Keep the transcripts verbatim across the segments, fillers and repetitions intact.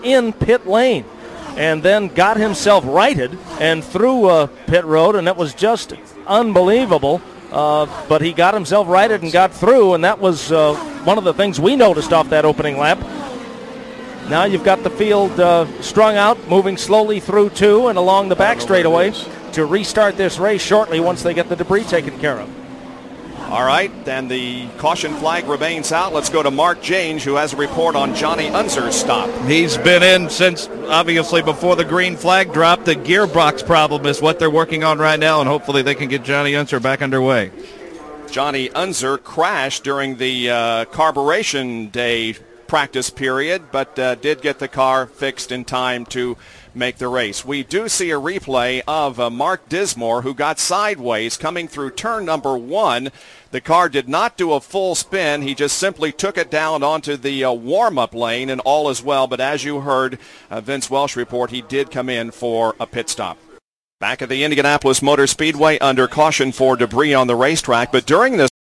in pit lane, and then got himself righted and through uh, pit road, and that was just unbelievable. Uh, but he got himself righted and got through, and that was uh, one of the things we noticed off that opening lap. Now you've got the field uh, strung out, moving slowly through two and along the back straightaway to restart this race shortly once they get the debris taken care of. All right, then the caution flag remains out. Let's go to Mark Jange, who has a report on Johnny Unser's stop. He's been in since, obviously, before the green flag dropped. The gearbox problem is what they're working on right now, and hopefully they can get Johnny Unser back underway. Johnny Unser crashed during the uh, carburation day practice period, but uh, did get the car fixed in time to make the race. We do see a replay of uh, Mark Dismore, who got sideways coming through turn number one. The car did not do a full spin. He just simply took it down onto the uh, warm-up lane, and all is well. But as you heard uh, Vince Welsh report, he did come in for a pit stop. Back at the Indianapolis Motor Speedway under caution for debris on the racetrack, but during this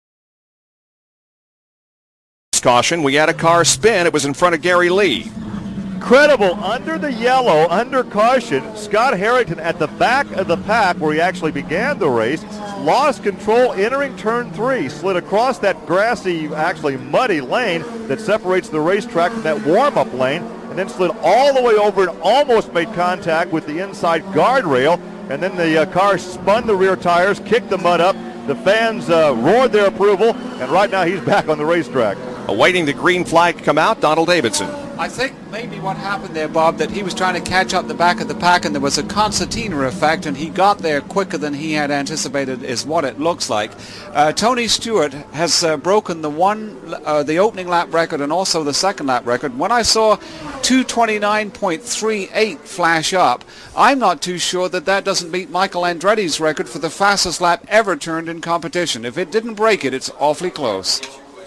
caution, we had a car spin. It was in front of Gary Lee. Incredible. Under the yellow, under caution, Scott Harrington at the back of the pack where he actually began the race, lost control entering turn three, slid across that grassy, actually muddy lane that separates the racetrack from that warm-up lane, and then slid all the way over and almost made contact with the inside guardrail, and then the uh, car spun the rear tires, kicked the mud up. The fans uh, roared their approval, and right now he's back on the racetrack. Awaiting the green flag to come out, Donald Davidson. I think maybe what happened there, Bob, that he was trying to catch up the back of the pack, and there was a concertina effect, and he got there quicker than he had anticipated, is what it looks like. Uh, Tony Stewart has uh, broken the one, uh, the opening lap record and also the second lap record. When I saw two twenty-nine point three eight flash up, I'm not too sure that that doesn't beat Michael Andretti's record for the fastest lap ever turned in competition. If it didn't break it, it's awfully close.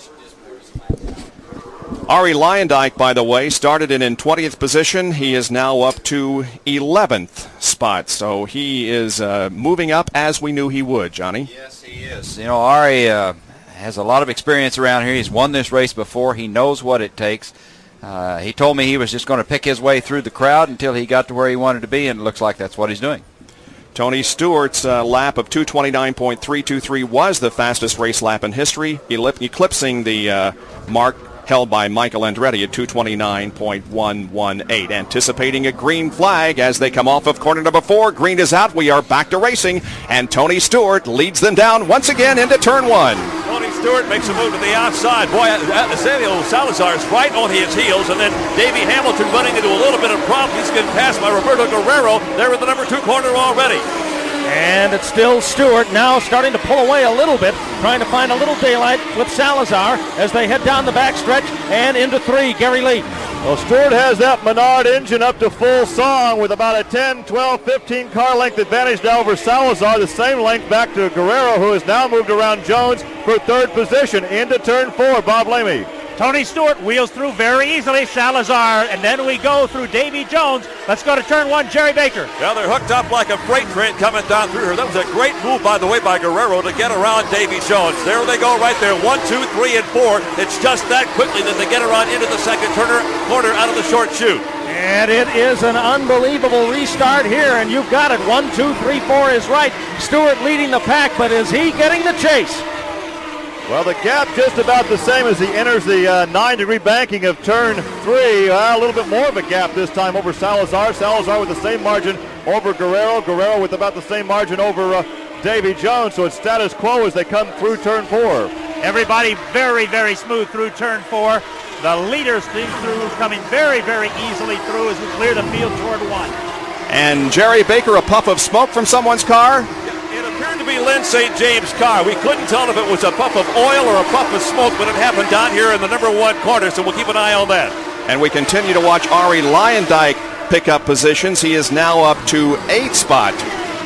Ari Leyendijk, by the way, started in in twentieth position. He is now up to eleventh spot, so he is uh, moving up as we knew he would, Johnny. Yes, he is. You know, Ari uh, has a lot of experience around here. He's won this race before. He knows what it takes. Uh, he told me he was just going to pick his way through the crowd until he got to where he wanted to be, and it looks like that's what he's doing. Tony Stewart's uh, lap of two twenty-nine point three two three was the fastest race lap in history, eclipsing the uh, mark held by Michael Andretti at two twenty-nine point one one eight. Anticipating a green flag as they come off of corner number four. Green is out. We are back to racing, and Tony Stewart leads them down once again into turn one. Tony Stewart makes a move to the outside. Boy, Sergio Salazar is right on his heels, and then Davey Hamilton running into a little bit of problem. He's getting passed by Roberto Guerrero. They're in the number two corner already. And it's still Stewart now starting to pull away a little bit, trying to find a little daylight with Salazar as they head down the backstretch and into three, Gary Lee. Well, Stewart has that Menard engine up to full song with about a ten, twelve, fifteen car length advantage now over Salazar, the same length back to Guerrero, who has now moved around Jones for third position into turn four. Bob Lamey. Tony Stewart wheels through very easily Salazar, and then we go through Davy Jones. Let's go to turn one, Jerry Baker. Well, they're hooked up like a freight train coming down through here. That was a great move, by the way, by Guerrero to get around Davy Jones. There they go right there, one, two, three, and four. It's just that quickly that they get around into the second turner, corner out of the short chute. And it is an unbelievable restart here, and you've got it. One, two, three, four is right. Stewart leading the pack, but is he getting the chase? Well, the gap just about the same as he enters the uh, nine-degree banking of turn three. Uh, a little bit more of a gap this time over Salazar. Salazar with the same margin over Guerrero. Guerrero with about the same margin over uh, Davy Jones. So it's status quo as they come through turn four. Everybody very, very smooth through turn four. The leaders steam through, coming very, very easily through as we clear the field toward one. And Jerry Baker, a puff of smoke from someone's car. It appeared to be Lynn Saint James' car. We couldn't tell if it was a puff of oil or a puff of smoke, but it happened down here in the number one corner, so we'll keep an eye on that. And we continue to watch Ari Leyendijk pick up positions. He is now up to eighth spot.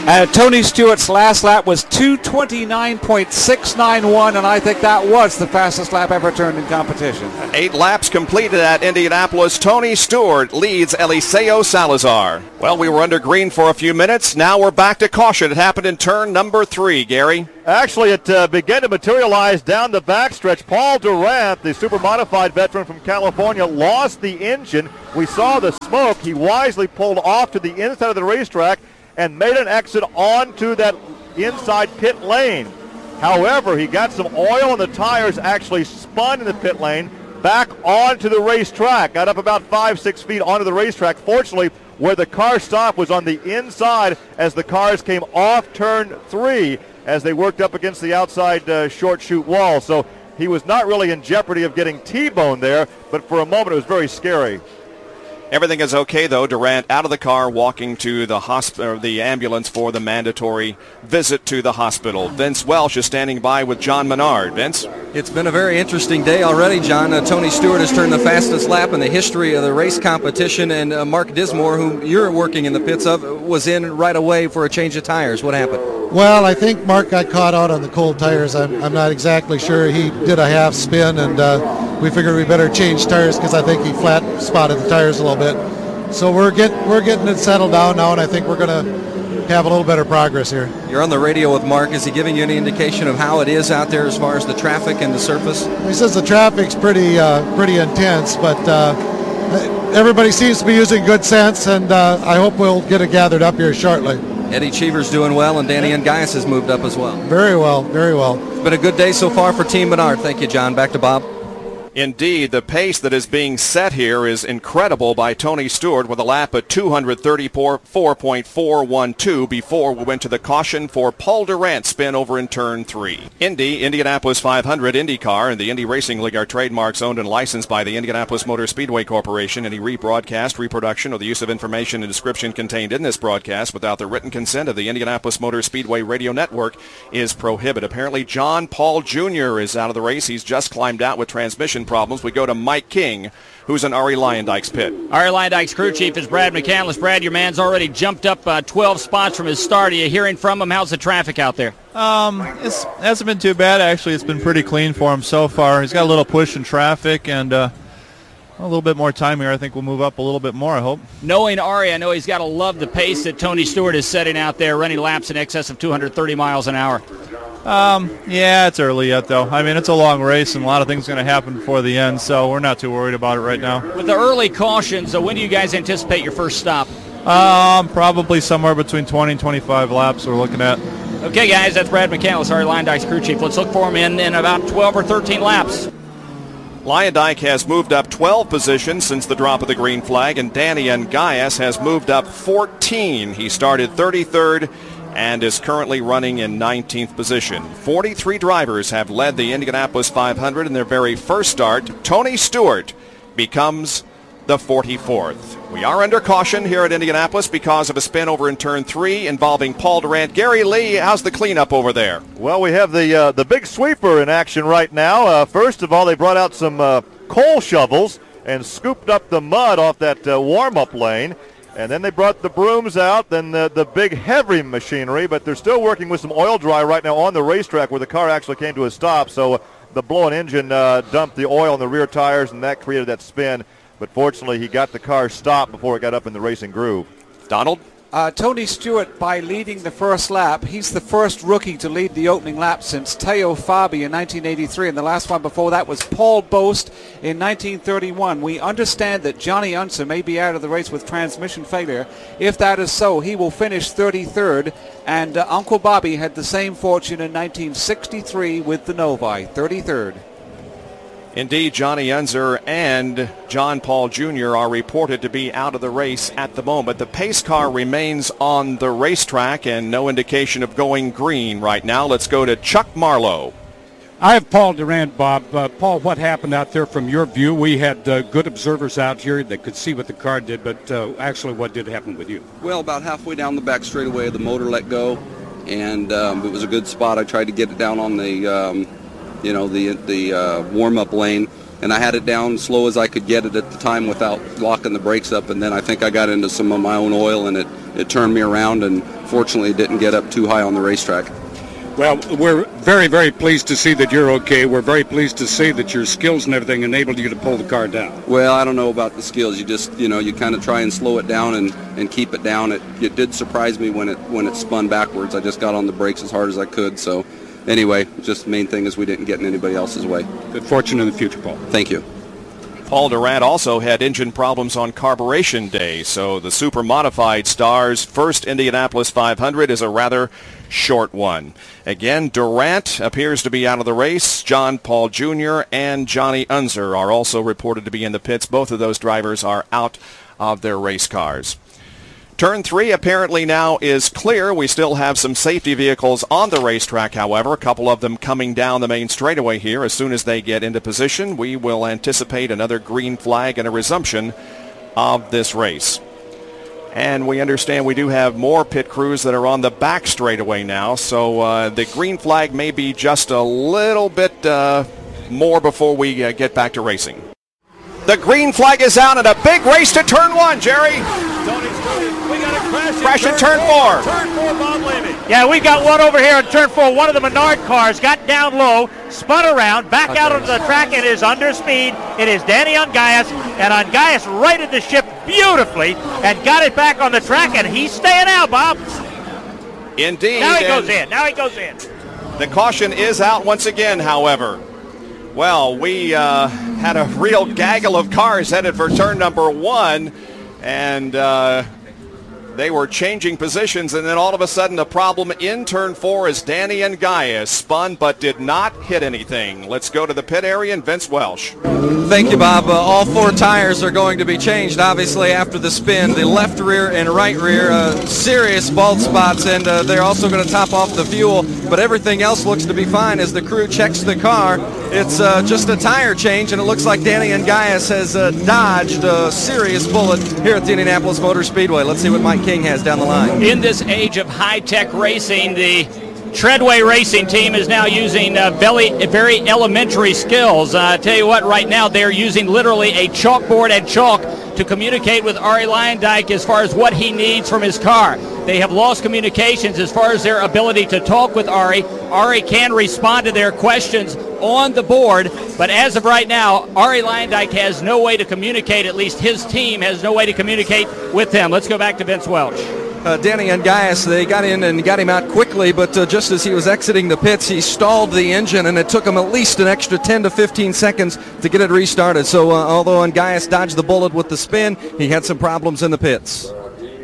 Uh, Tony Stewart's last lap was two twenty-nine point six nine one, and I think that was the fastest lap ever turned in competition. Eight laps completed at Indianapolis. Tony Stewart leads Eliseo Salazar. Well, we were under green for a few minutes. Now we're back to caution. It happened in turn number three, Gary. Actually, it uh, began to materialize down the backstretch. Paul Durant, the super modified veteran from California, lost the engine. We saw the smoke. He wisely pulled off to the inside of the racetrack and made an exit onto that inside pit lane. However, he got some oil and the tires actually spun in the pit lane back onto the racetrack. Got up about five, six feet onto the racetrack. Fortunately, where the car stopped was on the inside as the cars came off turn three as they worked up against the outside uh, short chute wall. So he was not really in jeopardy of getting T-boned there, but for a moment it was very scary. Everything is okay, though. Durant out of the car, walking to the hospital, the ambulance for the mandatory visit to the hospital. Vince Welsh is standing by with John Menard. Vince? It's been a very interesting day already, John. Uh, Tony Stewart has turned the fastest lap in the history of the race competition, and uh, Mark Dismore, whom you're working in the pits of, was in right away for a change of tires. What happened? Well, I think Mark got caught out on the cold tires. I'm, I'm not exactly sure. He did a half spin, and uh, we figured we better change tires because I think he flat spotted the tires a little bit. So we're get we're getting it settled down now, and I think we're going to have a little better progress here. You're on the radio with Mark. Is he giving you any indication of how it is out there as far as the traffic and the surface? He says the traffic's pretty uh, pretty intense, but uh, everybody seems to be using good sense, and uh, I hope we'll get it gathered up here shortly. Eddie Cheever's doing well, and Danny Ungaius has moved up as well. Very well, very well. It's been a good day so far for Team Menard. Thank you, John. Back to Bob. Indeed, the pace that is being set here is incredible by Tony Stewart with a lap at two thirty-four point four one two before we went to the caution for Paul Durant spin over in turn three. Indy, Indianapolis five hundred, IndyCar, and the Indy Racing League are trademarks owned and licensed by the Indianapolis Motor Speedway Corporation. Any rebroadcast, reproduction, or the use of information and description contained in this broadcast without the written consent of the Indianapolis Motor Speedway Radio Network is prohibited. Apparently, John Paul Junior is out of the race. He's just climbed out with transmission problems. We go to Mike King, who's in Ari Leyendijk's pit. Ari Leyendijk's crew chief is Brad McCandless. Brad, your man's already jumped up uh, twelve spots from his start. Are you hearing from him? How's the traffic out there? Um, it hasn't been too bad, actually. It's been pretty clean for him so far. He's got a little push in traffic, and uh, a little bit more time here. I think we'll move up a little bit more, I hope. Knowing Ari, I know he's got to love the pace that Tony Stewart is setting out there, running laps in excess of two hundred thirty miles an hour. Um, yeah, it's early yet, though. I mean, it's a long race, and a lot of things are going to happen before the end, so we're not too worried about it right now. With the early cautions, so when do you guys anticipate your first stop? Um, probably somewhere between twenty and twenty-five laps we're looking at. Okay, guys, that's Brad McCandless, Ari Leyendijk's crew chief. Let's look for him in, in about twelve or thirteen laps. Leyendijk has moved up twelve positions since the drop of the green flag, and Danny Ungaius has moved up fourteen. He started thirty-third and is currently running in nineteenth position. forty-three drivers have led the Indianapolis five hundred in their very first start. Tony Stewart becomes the forty-fourth. We are under caution here at Indianapolis because of a spin over in turn three involving Paul Durant. Gary Lee, how's the cleanup over there? Well, we have the uh, the big sweeper in action right now. Uh, first of all, they brought out some uh, coal shovels and scooped up the mud off that uh, warm-up lane. And then they brought the brooms out, then the, the big heavy machinery, but they're still working with some oil dry right now on the racetrack where the car actually came to a stop. So uh, the blown engine uh, dumped the oil in the rear tires, and that created that spin. But fortunately, he got the car stopped before it got up in the racing groove. Donald? Uh, Tony Stewart, by leading the first lap, he's the first rookie to lead the opening lap since Teo Fabi in nineteen eighty-three, and the last one before that was Paul Boast in nineteen thirty-one. We understand that Johnny Unser may be out of the race with transmission failure. If that is so, he will finish thirty-third, and uh, Uncle Bobby had the same fortune in nineteen sixty-three with the Novi, thirty-third. Indeed, Johnny Unser and John Paul Junior are reported to be out of the race at the moment. The pace car remains on the racetrack and no indication of going green right now. Let's go to Chuck Marlowe. I have Paul Durant, Bob. Uh, Paul, what happened out there from your view? We had uh, good observers out here that could see what the car did, but uh, actually what did happen with you? Well, about halfway down the back straightaway, the motor let go, and um, it was a good spot. I tried to get it down on the... Um, you know, the the uh, warm-up lane, and I had it down slow as I could get it at the time without locking the brakes up, and then I think I got into some of my own oil, and it, it turned me around, and fortunately didn't get up too high on the racetrack. Well, we're very, very pleased to see that you're okay. We're very pleased to see that your skills and everything enabled you to pull the car down. Well, I don't know about the skills. You just, you know, you kind of try and slow it down and, and keep it down. It, it did surprise me when it when it spun backwards. I just got on the brakes as hard as I could. So anyway, just the main thing is we didn't get in anybody else's way. Good fortune in the future, Paul. Thank you. Paul Durant also had engine problems on carburation day, so the super modified Stars' first Indianapolis five hundred is a rather short one. Again, Durant appears to be out of the race. John Paul Junior and Johnny Unser are also reported to be in the pits. Both of those drivers are out of their race cars. Turn three apparently now is clear. We still have some safety vehicles on the racetrack, however, a couple of them coming down the main straightaway here. As soon as they get into position, we will anticipate another green flag and a resumption of this race. And we understand we do have more pit crews that are on the back straightaway now, so uh, the green flag may be just a little bit uh, more before we uh, get back to racing. The green flag is out and a big race to turn one, Jerry. We got a crash, crash in turn four. Turn four, Bob Levy. Yeah, we've got one over here in turn four. One of the Menard cars got down low, spun around, back okay. out onto the track. It is under speed. It is Danny Ungaius, and Ungaius righted the ship beautifully and got it back on the track, and he's staying out, Bob. Indeed. Now he goes in. Now he goes in. The caution is out once again, however. Well, we uh, had a real gaggle of cars headed for turn number one, and uh, they were changing positions, and then all of a sudden the problem in turn four is Danny Ungaius spun but did not hit anything. Let's go to the pit area and Vince Welsh. Thank you, Bob. Uh, all four tires are going to be changed, obviously, after the spin. The left rear and right rear, uh, serious bald spots, and uh, they're also going to top off the fuel, but everything else looks to be fine as the crew checks the car. It's uh, just a tire change, and it looks like Danny Ungaius has uh, dodged a serious bullet here at the Indianapolis Motor Speedway. Let's see what Mike King has down the line. In this age of high-tech racing, the Treadway Racing Team is now using uh, very, very elementary skills. Uh, I tell you what, right now they're using literally a chalkboard and chalk to communicate with Arie Luyendyk as far as what he needs from his car. They have lost communications as far as their ability to talk with Arie. Arie can respond to their questions on the board, but as of right now, Arie Luyendyk has no way to communicate, at least his team has no way to communicate with him. Let's go back to Vince Welch. Uh, Danny Ungaius, they got in and got him out quickly, but uh, just as he was exiting the pits, he stalled the engine, and it took him at least an extra ten to fifteen seconds to get it restarted. So uh, although Ungaius dodged the bullet with the spin, he had some problems in the pits.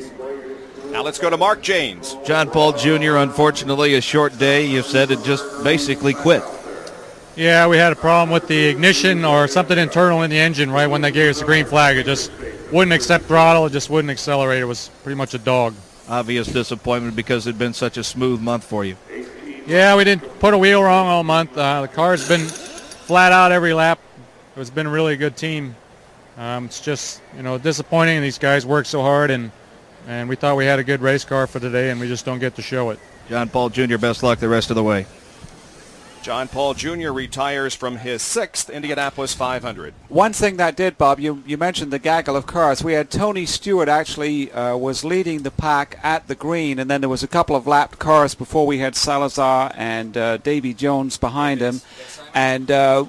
Now let's go to Mark Janes. John Paul Junior, unfortunately, a short day. You said it just basically quit. Yeah, we had a problem with the ignition or something internal in the engine right when they gave us the green flag. It just wouldn't accept throttle. It just wouldn't accelerate. It was pretty much a dog. Obvious disappointment because it had been such a smooth month for you. Yeah, we didn't put a wheel wrong all month. Uh, the car's been flat out every lap. It's been a really good team. Um, it's just, you know, disappointing. These guys work so hard, and, and we thought we had a good race car for today, and we just don't get to show it. John Paul Junior, best luck the rest of the way. John Paul Junior retires from his sixth Indianapolis five hundred. One thing that did, Bob, you, you mentioned the gaggle of cars. We had Tony Stewart actually uh, was leading the pack at the green, and then there was a couple of lapped cars before we had Salazar and uh, Davy Jones behind him. And uh,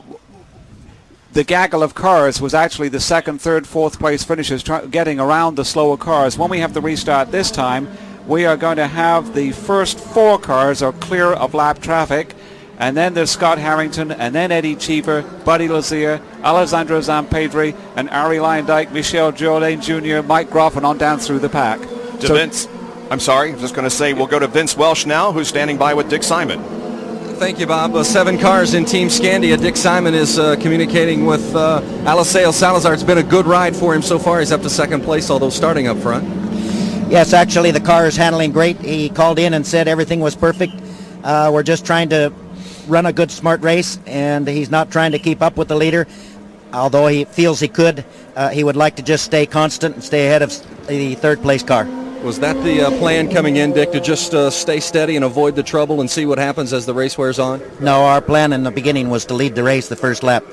the gaggle of cars was actually the second, third, fourth place finishers try- getting around the slower cars. When we have the restart this time, we are going to have the first four cars are clear of lap traffic. And then there's Scott Harrington, and then Eddie Cheever, Buddy Lazier, Alessandro Zampedri, and Arie Luyendyk, Michel Jourdain Junior, Mike Groff, and on down through the pack. To so, Vince, I'm sorry, I'm just going to say we'll go to Vince Welsh now, who's standing by with Dick Simon. Thank you, Bob. Uh, seven cars in Team Scandia. Dick Simon is uh, communicating with uh, Eliseo Salazar. It's been a good ride for him so far. He's up to second place, although starting up front. Yes, actually, the car is handling great. He called in and said everything was perfect. Uh, we're just trying to run a good, smart race, and he's not trying to keep up with the leader. Although he feels he could, uh, he would like to just stay constant and stay ahead of the third-place car. Was that the uh, plan coming in, Dick, to just uh, stay steady and avoid the trouble and see what happens as the race wears on? No, our plan in the beginning was to lead the race the first lap.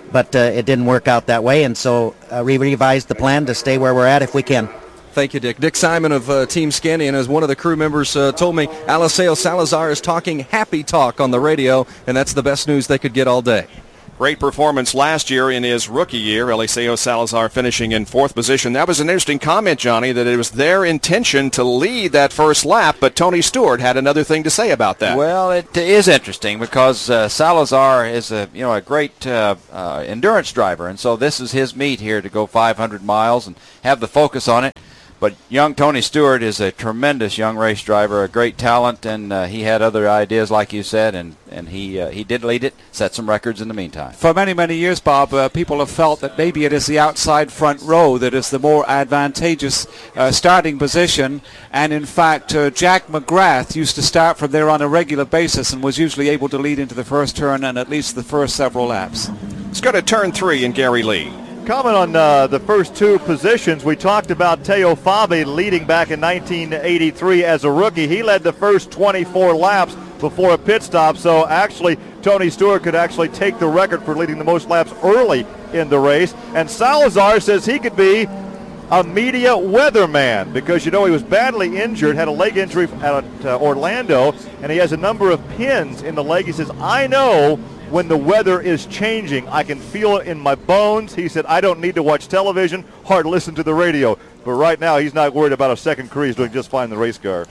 but uh, it didn't work out that way, and so uh, we revised the plan to stay where we're at if we can. Thank you, Dick. Dick Simon of uh, Team Scandian, as one of the crew members uh, told me, Eliseo Salazar is talking happy talk on the radio, and that's the best news they could get all day. Great performance last year in his rookie year. Eliseo Salazar finishing in fourth position. That was an interesting comment, Johnny, that it was their intention to lead that first lap, but Tony Stewart had another thing to say about that. Well, it is interesting because uh, Salazar is a you know a great uh, uh, endurance driver, and so this is his meet here to go five hundred miles and have the focus on it. But young Tony Stewart is a tremendous young race driver, a great talent, and uh, he had other ideas, like you said, and, and he uh, he did lead it, set some records in the meantime. For many, many years, Bob, uh, people have felt that maybe it is the outside front row that is the more advantageous uh, starting position, and in fact, uh, Jack McGrath used to start from there on a regular basis and was usually able to lead into the first turn and at least the first several laps. Let's go to turn three in Gary Lee. Comment on uh, the first two positions. We talked about Teo Fabi leading back in nineteen eighty-three as a rookie. He led the first twenty-four laps before a pit stop, so actually Tony Stewart could actually take the record for leading the most laps early in the race. And Salazar says he could be a media weatherman because, you know, he was badly injured, had a leg injury at uh, Orlando, and he has a number of pins in the leg. He says, I know when the weather is changing. I can feel it in my bones. He said, I don't need to watch television or listen to the radio. But right now, he's not worried about a second career. He's doing just fine in the race car.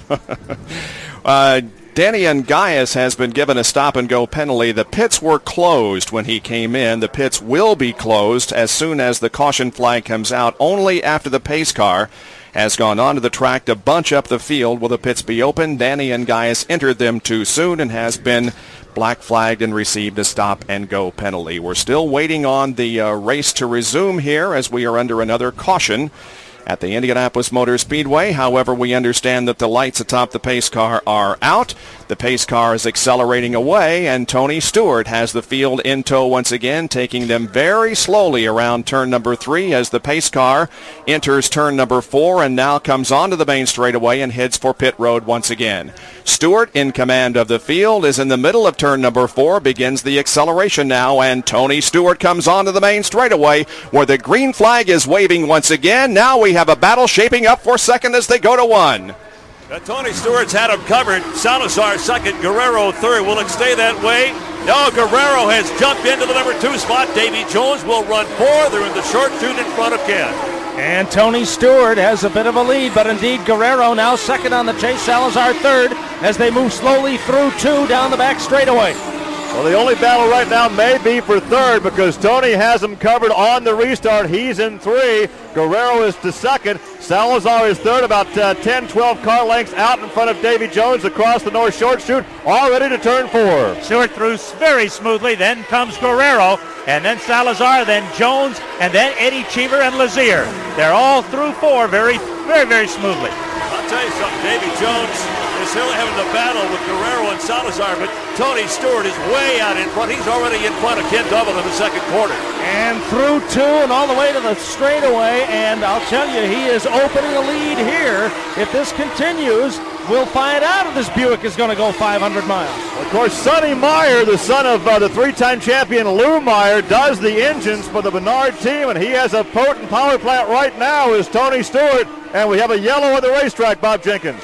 uh, Danny Ungaias has been given a stop-and-go penalty. The pits were closed when he came in. The pits will be closed as soon as the caution flag comes out, only after the pace car has gone onto the track to bunch up the field. Will the pits be open? Danny Ungaias entered them too soon and has been black flagged and received a stop-and-go penalty. We're still waiting on the uh, race to resume here as we are under another caution at the Indianapolis Motor Speedway. However, we understand that the lights atop the pace car are out. The pace car is accelerating away, and Tony Stewart has the field in tow once again, taking them very slowly around turn number three as the pace car enters turn number four and now comes onto the main straightaway and heads for pit road once again. Stewart, in command of the field, is in the middle of turn number four, begins the acceleration now, and Tony Stewart comes onto the main straightaway where the green flag is waving once again. Now we have a battle shaping up for second as they go to one. Now, Tony Stewart's had him covered. Salazar second, Guerrero third. Will it stay that way? No, Guerrero has jumped into the number two spot. Davy Jones will run four. They're in the short chute in front of Ken. And Tony Stewart has a bit of a lead, but indeed Guerrero now second on the chase. Salazar third as they move slowly through two down the back straightaway. Well, the only battle right now may be for third because Tony has him covered on the restart. He's in three. Guerrero is to second. Salazar is third, about uh, ten, twelve car lengths out in front of Davy Jones across the north short chute, all ready to turn four. Stewart through very smoothly, then comes Guerrero, and then Salazar, then Jones, and then Eddie Cheever and Lazier. They're all through four very, very, very smoothly. I'll tell you something, Davy Jones is still having the battle with Guerrero and Salazar, but Tony Stewart is way out in front. He's already in front of Ken Double in the second quarter. And through two and all the way to the straightaway, and I'll tell you, he is opening a lead here. If this continues, we'll find out if this Buick is going to go five hundred miles. Of course, Sonny Meyer, the son of uh, the three-time champion Lou Meyer, does the engines for the Menard team, and he has a potent power plant right now is Tony Stewart, and we have a yellow at the racetrack, Bob Jenkins.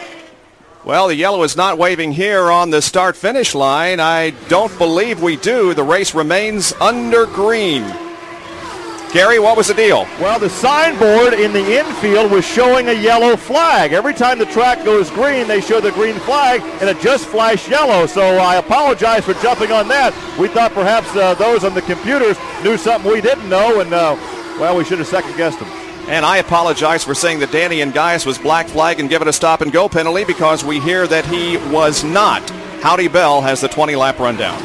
Well, the yellow is not waving here on the start-finish line. I don't believe we do. The race remains under green. Gary, what was the deal? Well, the signboard in the infield was showing a yellow flag. Every time the track goes green, they show the green flag, and it just flashed yellow. So I apologize for jumping on that. We thought perhaps uh, those on the computers knew something we didn't know, and, uh, well, we should have second-guessed them. And I apologize for saying that Danny Ungaias was black flag and given a stop-and-go penalty because we hear that he was not. Howdy Bell has the twenty-lap rundown.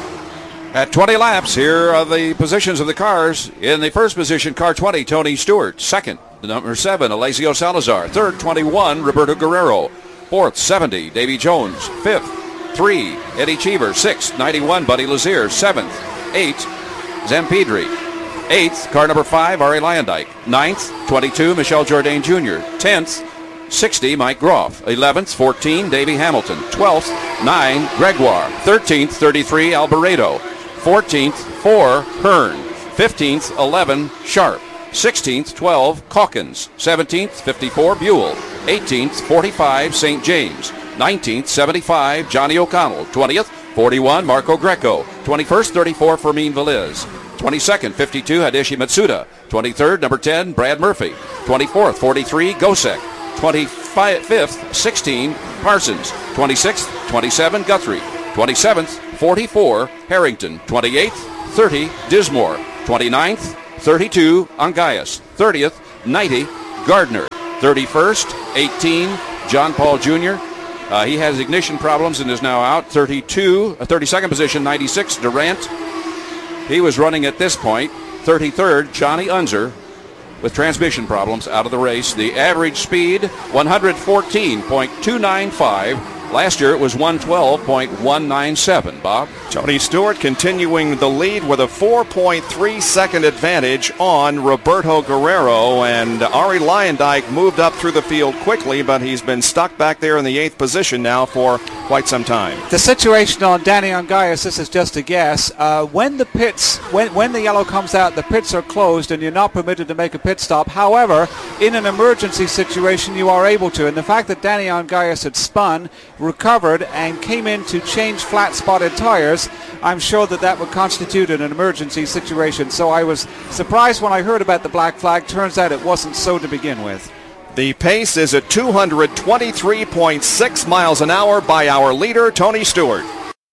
At twenty laps, here are the positions of the cars. In the first position, car twenty, Tony Stewart. Second, the number seven, Eliseo Salazar. Third, twenty-one, Roberto Guerrero. Fourth, seventy, Davy Jones. Fifth, three, Eddie Cheever. Sixth, ninety-one, Buddy Lazier. Seventh, eight, Zampedri. Eighth, car number five, Ari Lyondike. Ninth, twenty-two, Michel Jourdain Junior Tenth, sixty, Mike Groff. Eleventh, fourteen, Davey Hamilton. Twelfth, nine, Gregoire. Thirteenth, thirty-three, Alboredo. fourteenth, four, Hearn. fifteenth, eleven, Sharp. sixteenth, twelve, Calkins. seventeenth, fifty-four, Buell. eighteenth, forty-five, Saint James. nineteenth, seventy-five, Johnny O'Connell. twentieth, forty-one, Marco Greco. twenty-first, thirty-four, Fermin Velez. twenty-second, fifty-two, Hideshi Matsuda. twenty-third, number ten, Brad Murphy. twenty-fourth, forty-three, Gosek. twenty-fifth, sixteen, Parsons. twenty-sixth, twenty-seven, Guthrie. twenty-seventh, forty-four, Harrington. twenty-eighth, thirty, Dismore. twenty-ninth, thirty-two, Angayas. thirtieth, ninety, Gardner. thirty-first, eighteen, John Paul Junior Uh, he has ignition problems and is now out. thirty-two, uh, thirty-second position, ninety-six, Durant. He was running at this point. thirty-third, Johnny Unser with transmission problems out of the race. The average speed, one fourteen point two nine five. Last year it was one twelve point one nine seven, Bob. Tony Stewart continuing the lead with a four point three second advantage on Roberto Guerrero, and Ari Leyendijk moved up through the field quickly, but he's been stuck back there in the eighth position now for quite some time. The situation on Danny Ongayas, this is just a guess. Uh, when the pits, when, when the yellow comes out, the pits are closed and you're not permitted to make a pit stop. However, in an emergency situation, you are able to. And the fact that Danny Ongayas had spun, recovered, and came in to change flat-spotted tires, I'm sure that that would constitute an emergency situation. So I was surprised when I heard about the black flag. Turns out it wasn't so to begin with. The pace is at two twenty-three point six miles an hour by our leader, Tony Stewart.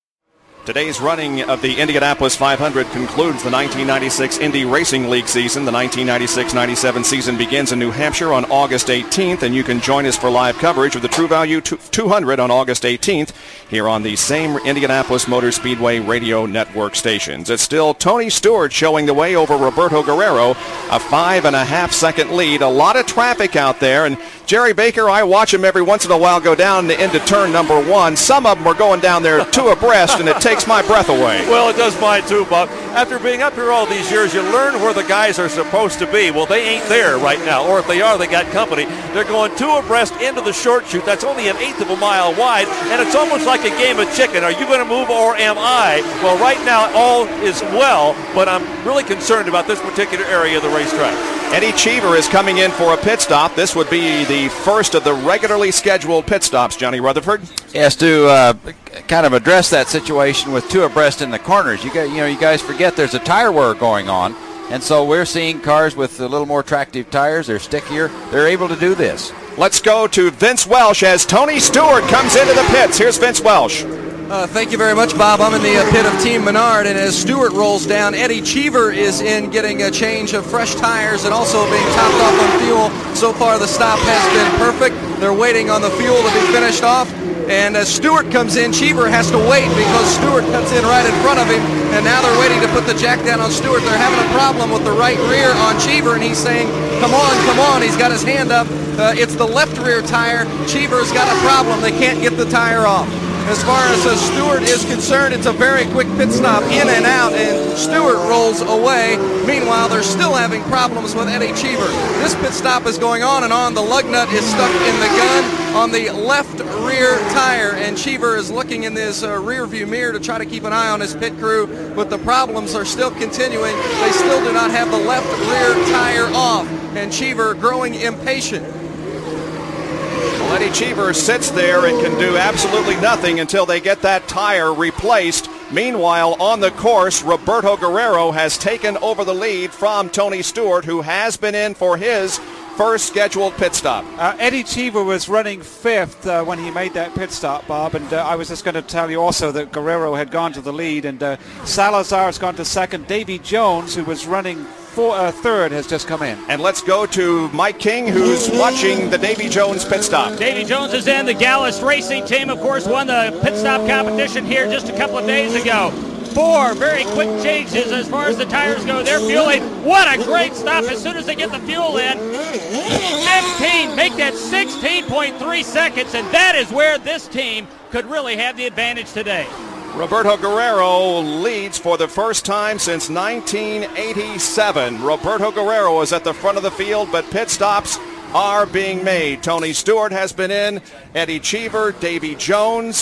Today's running of the Indianapolis five hundred concludes the nineteen ninety-six Indy Racing League season. The nineteen ninety-six ninety-seven season begins in New Hampshire on August eighteenth, and you can join us for live coverage of the True Value two hundred on August eighteenth here on the same Indianapolis Motor Speedway radio network stations. It's still Tony Stewart showing the way over Roberto Guerrero, a five and a half second lead. A lot of traffic out there, and Jerry Baker, I watch him every once in a while go down into turn number one. Some of them are going down there two abreast, and it takes my breath away. Well, it does mine too, Bob. After being up here all these years, you learn where the guys are supposed to be. Well, they ain't there right now, or if they are, they got company. They're going two abreast into the short chute. That's only an eighth of a mile wide, and it's almost like a game of chicken. Are you going to move or am I? Well, right now, all is well, but I'm really concerned about this particular area of the racetrack. Eddie Cheever is coming in for a pit stop. This would be the first of the regularly scheduled pit stops, Johnny Rutherford. Yes, to uh, kind of address that situation with two abreast in the corners. You, got, you know, you guys forget there's a tire wear going on, and so we're seeing cars with a little more attractive tires. They're stickier. They're able to do this. Let's go to Vince Welsh as Tony Stewart comes into the pits. Here's Vince Welsh. Uh, thank you very much, Bob. I'm in the uh, pit of Team Menard, and as Stewart rolls down, Eddie Cheever is in getting a change of fresh tires and also being topped off on fuel. So far, the stop has been perfect. They're waiting on the fuel to be finished off, and as Stewart comes in, Cheever has to wait because Stewart cuts in right in front of him, and now they're waiting to put the jack down on Stewart. They're having a problem with the right rear on Cheever, and he's saying, come on, come on. He's got his hand up. Uh, it's the left rear tire. Cheever's got a problem. They can't get the tire off. As far as uh, Stewart is concerned, it's a very quick pit stop, in and out, and Stewart rolls away. Meanwhile, they're still having problems with Eddie Cheever. This pit stop is going on and on. The lug nut is stuck in the gun on the left rear tire, and Cheever is looking in this uh, rear view mirror to try to keep an eye on his pit crew, but the problems are still continuing. They still do not have the left rear tire off, and Cheever growing impatient. Well, Eddie Cheever sits there and can do absolutely nothing until they get that tire replaced. Meanwhile, on the course, Roberto Guerrero has taken over the lead from Tony Stewart, who has been in for his first scheduled pit stop. Uh, Eddie Cheever was running fifth uh, when he made that pit stop, Bob, and uh, I was just going to tell you also that Guerrero had gone to the lead, and uh, Salazar has gone to second. Davy Jones, who was running For, uh, third, has just come in. And let's go to Mike King, who's watching the Davy Jones pit stop. Davy Jones is in. The Gallus Racing Team, of course, won the pit stop competition here just a couple of days ago. Four very quick changes as far as the tires go. They're fueling. What a great stop as soon as they get the fuel in. fifteen, make that sixteen point three seconds, and that is where this team could really have the advantage today. Roberto Guerrero leads for the first time since nineteen eighty-seven. Roberto Guerrero is at the front of the field, but pit stops are being made. Tony Stewart has been in, Eddie Cheever, Davy Jones,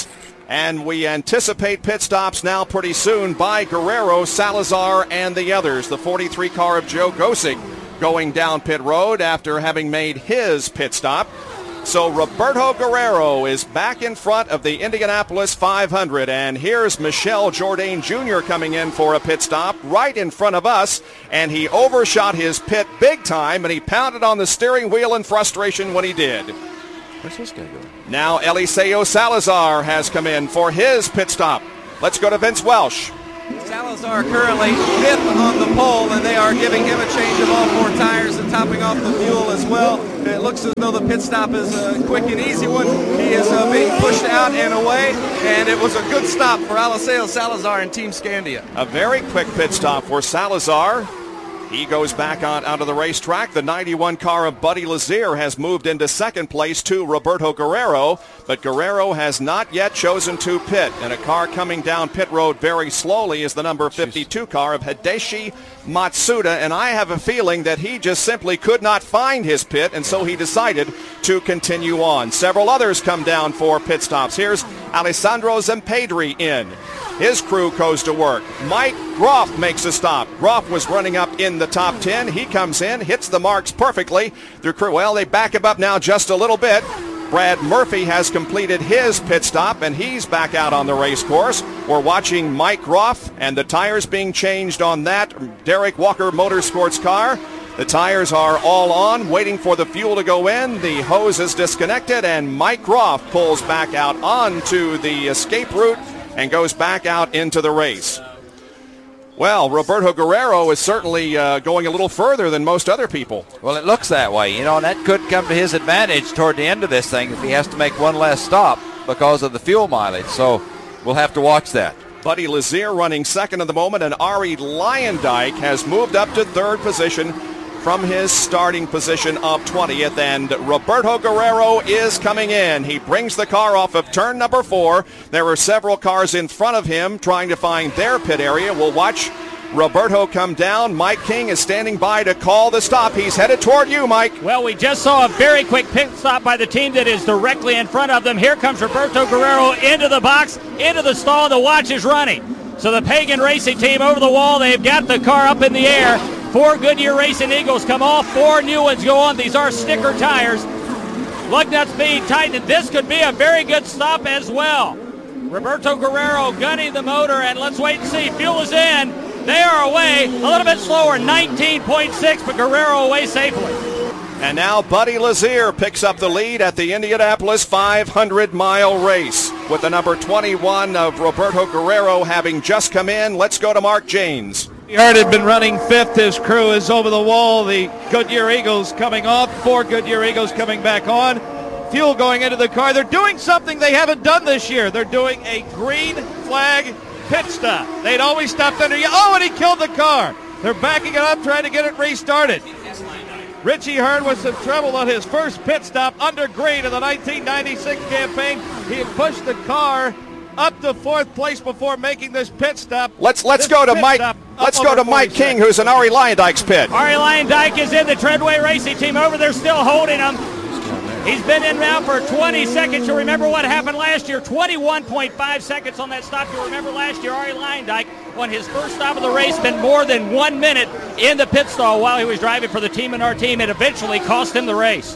And we anticipate pit stops now pretty soon by Guerrero, Salazar, and the others. The forty-three car of Joe Gosig going down pit road after having made his pit stop. So Roberto Guerrero is back in front of the Indianapolis five hundred. And here's Michel Jourdain Junior coming in for a pit stop right in front of us. And he overshot his pit big time, and he pounded on the steering wheel in frustration when he did. Where's this guy going? Now Eliseo Salazar has come in for his pit stop. Let's go to Vince Welsh. Salazar currently fifth on the pole, and they are giving him a change of all four tires and topping off the fuel as well. It looks as though the pit stop is a quick and easy one. He is uh, being pushed out and away, and it was a good stop for Eliseo Salazar and Team Scandia. A very quick pit stop for Salazar. He goes back on onto the racetrack. The ninety-one car of Buddy Lazier has moved into second place to Roberto Guerrero, but Guerrero has not yet chosen to pit. And a car coming down pit road very slowly is the number fifty-two car of Hideshi Matsuda, and I have a feeling that he just simply could not find his pit, and so he decided to continue on. Several others come down for pit stops. Here's Alessandro Zampedri in. His crew goes to work. Mike Groff makes a stop. Groff was running up in the top ten. He comes in, hits the marks perfectly. The crew, well, they back him up now just a little bit. Brad Murphy has completed his pit stop, and he's back out on the race course. We're watching Mike Groff and the tires being changed on that Derek Walker Motorsports car. The tires are all on, waiting for the fuel to go in. The hose is disconnected, and Mike Groff pulls back out onto the escape route and goes back out into the race. Well, Roberto Guerrero is certainly uh, going a little further than most other people. Well, it looks that way. You know, and that could come to his advantage toward the end of this thing if he has to make one last stop because of the fuel mileage. So we'll have to watch that. Buddy Lazier running second at the moment, and Ari Lyondike has moved up to third position from his starting position of twentieth, and Roberto Guerrero is coming in. He brings the car off of turn number four. There were several cars in front of him trying to find their pit area. We'll watch Roberto come down. Mike King is standing by to call the stop. He's headed toward you, Mike. Well, we just saw a very quick pit stop by the team that is directly in front of them. Here comes Roberto Guerrero into the box, into the stall. The watch is running. So the Pagan Racing team over the wall. They've got the car up in the air. Four Goodyear Racing Eagles come off. Four new ones go on. These are sticker tires. Lug nuts being tightened. This could be a very good stop as well. Roberto Guerrero gunning the motor, and let's wait and see. Fuel is in. They are away. A little bit slower, nineteen point six, but Guerrero away safely. And now Buddy Lazier picks up the lead at the Indianapolis five hundred mile race with the number twenty-one of Roberto Guerrero having just come in. Let's go to Mark Janes. Hart had been running fifth. His crew is over the wall. The Goodyear Eagles coming off. Four Goodyear Eagles coming back on. Fuel going into the car. They're doing something they haven't done this year. They're doing a green flag pit stop. They'd always stopped under. Oh, and he killed the car. They're backing it up, trying to get it restarted. Richie Hearn with some trouble on his first pit stop under green in the nineteen ninety-six campaign. He had pushed the car up to fourth place before making this pit stop. Let's let's This go to pit Mike. stop Let's up go over to Mike King, who's in Ari Lyondike's pit. Ari Lyondike is in the Treadway Racing team over there, still holding him. He's been in now for twenty seconds. You'll remember what happened last year. twenty-one point five seconds on that stop. You'll remember last year Ari Lyondike, on his first stop of the race, spent more than one minute in the pit stall while he was driving for the team in our team. It eventually cost him the race.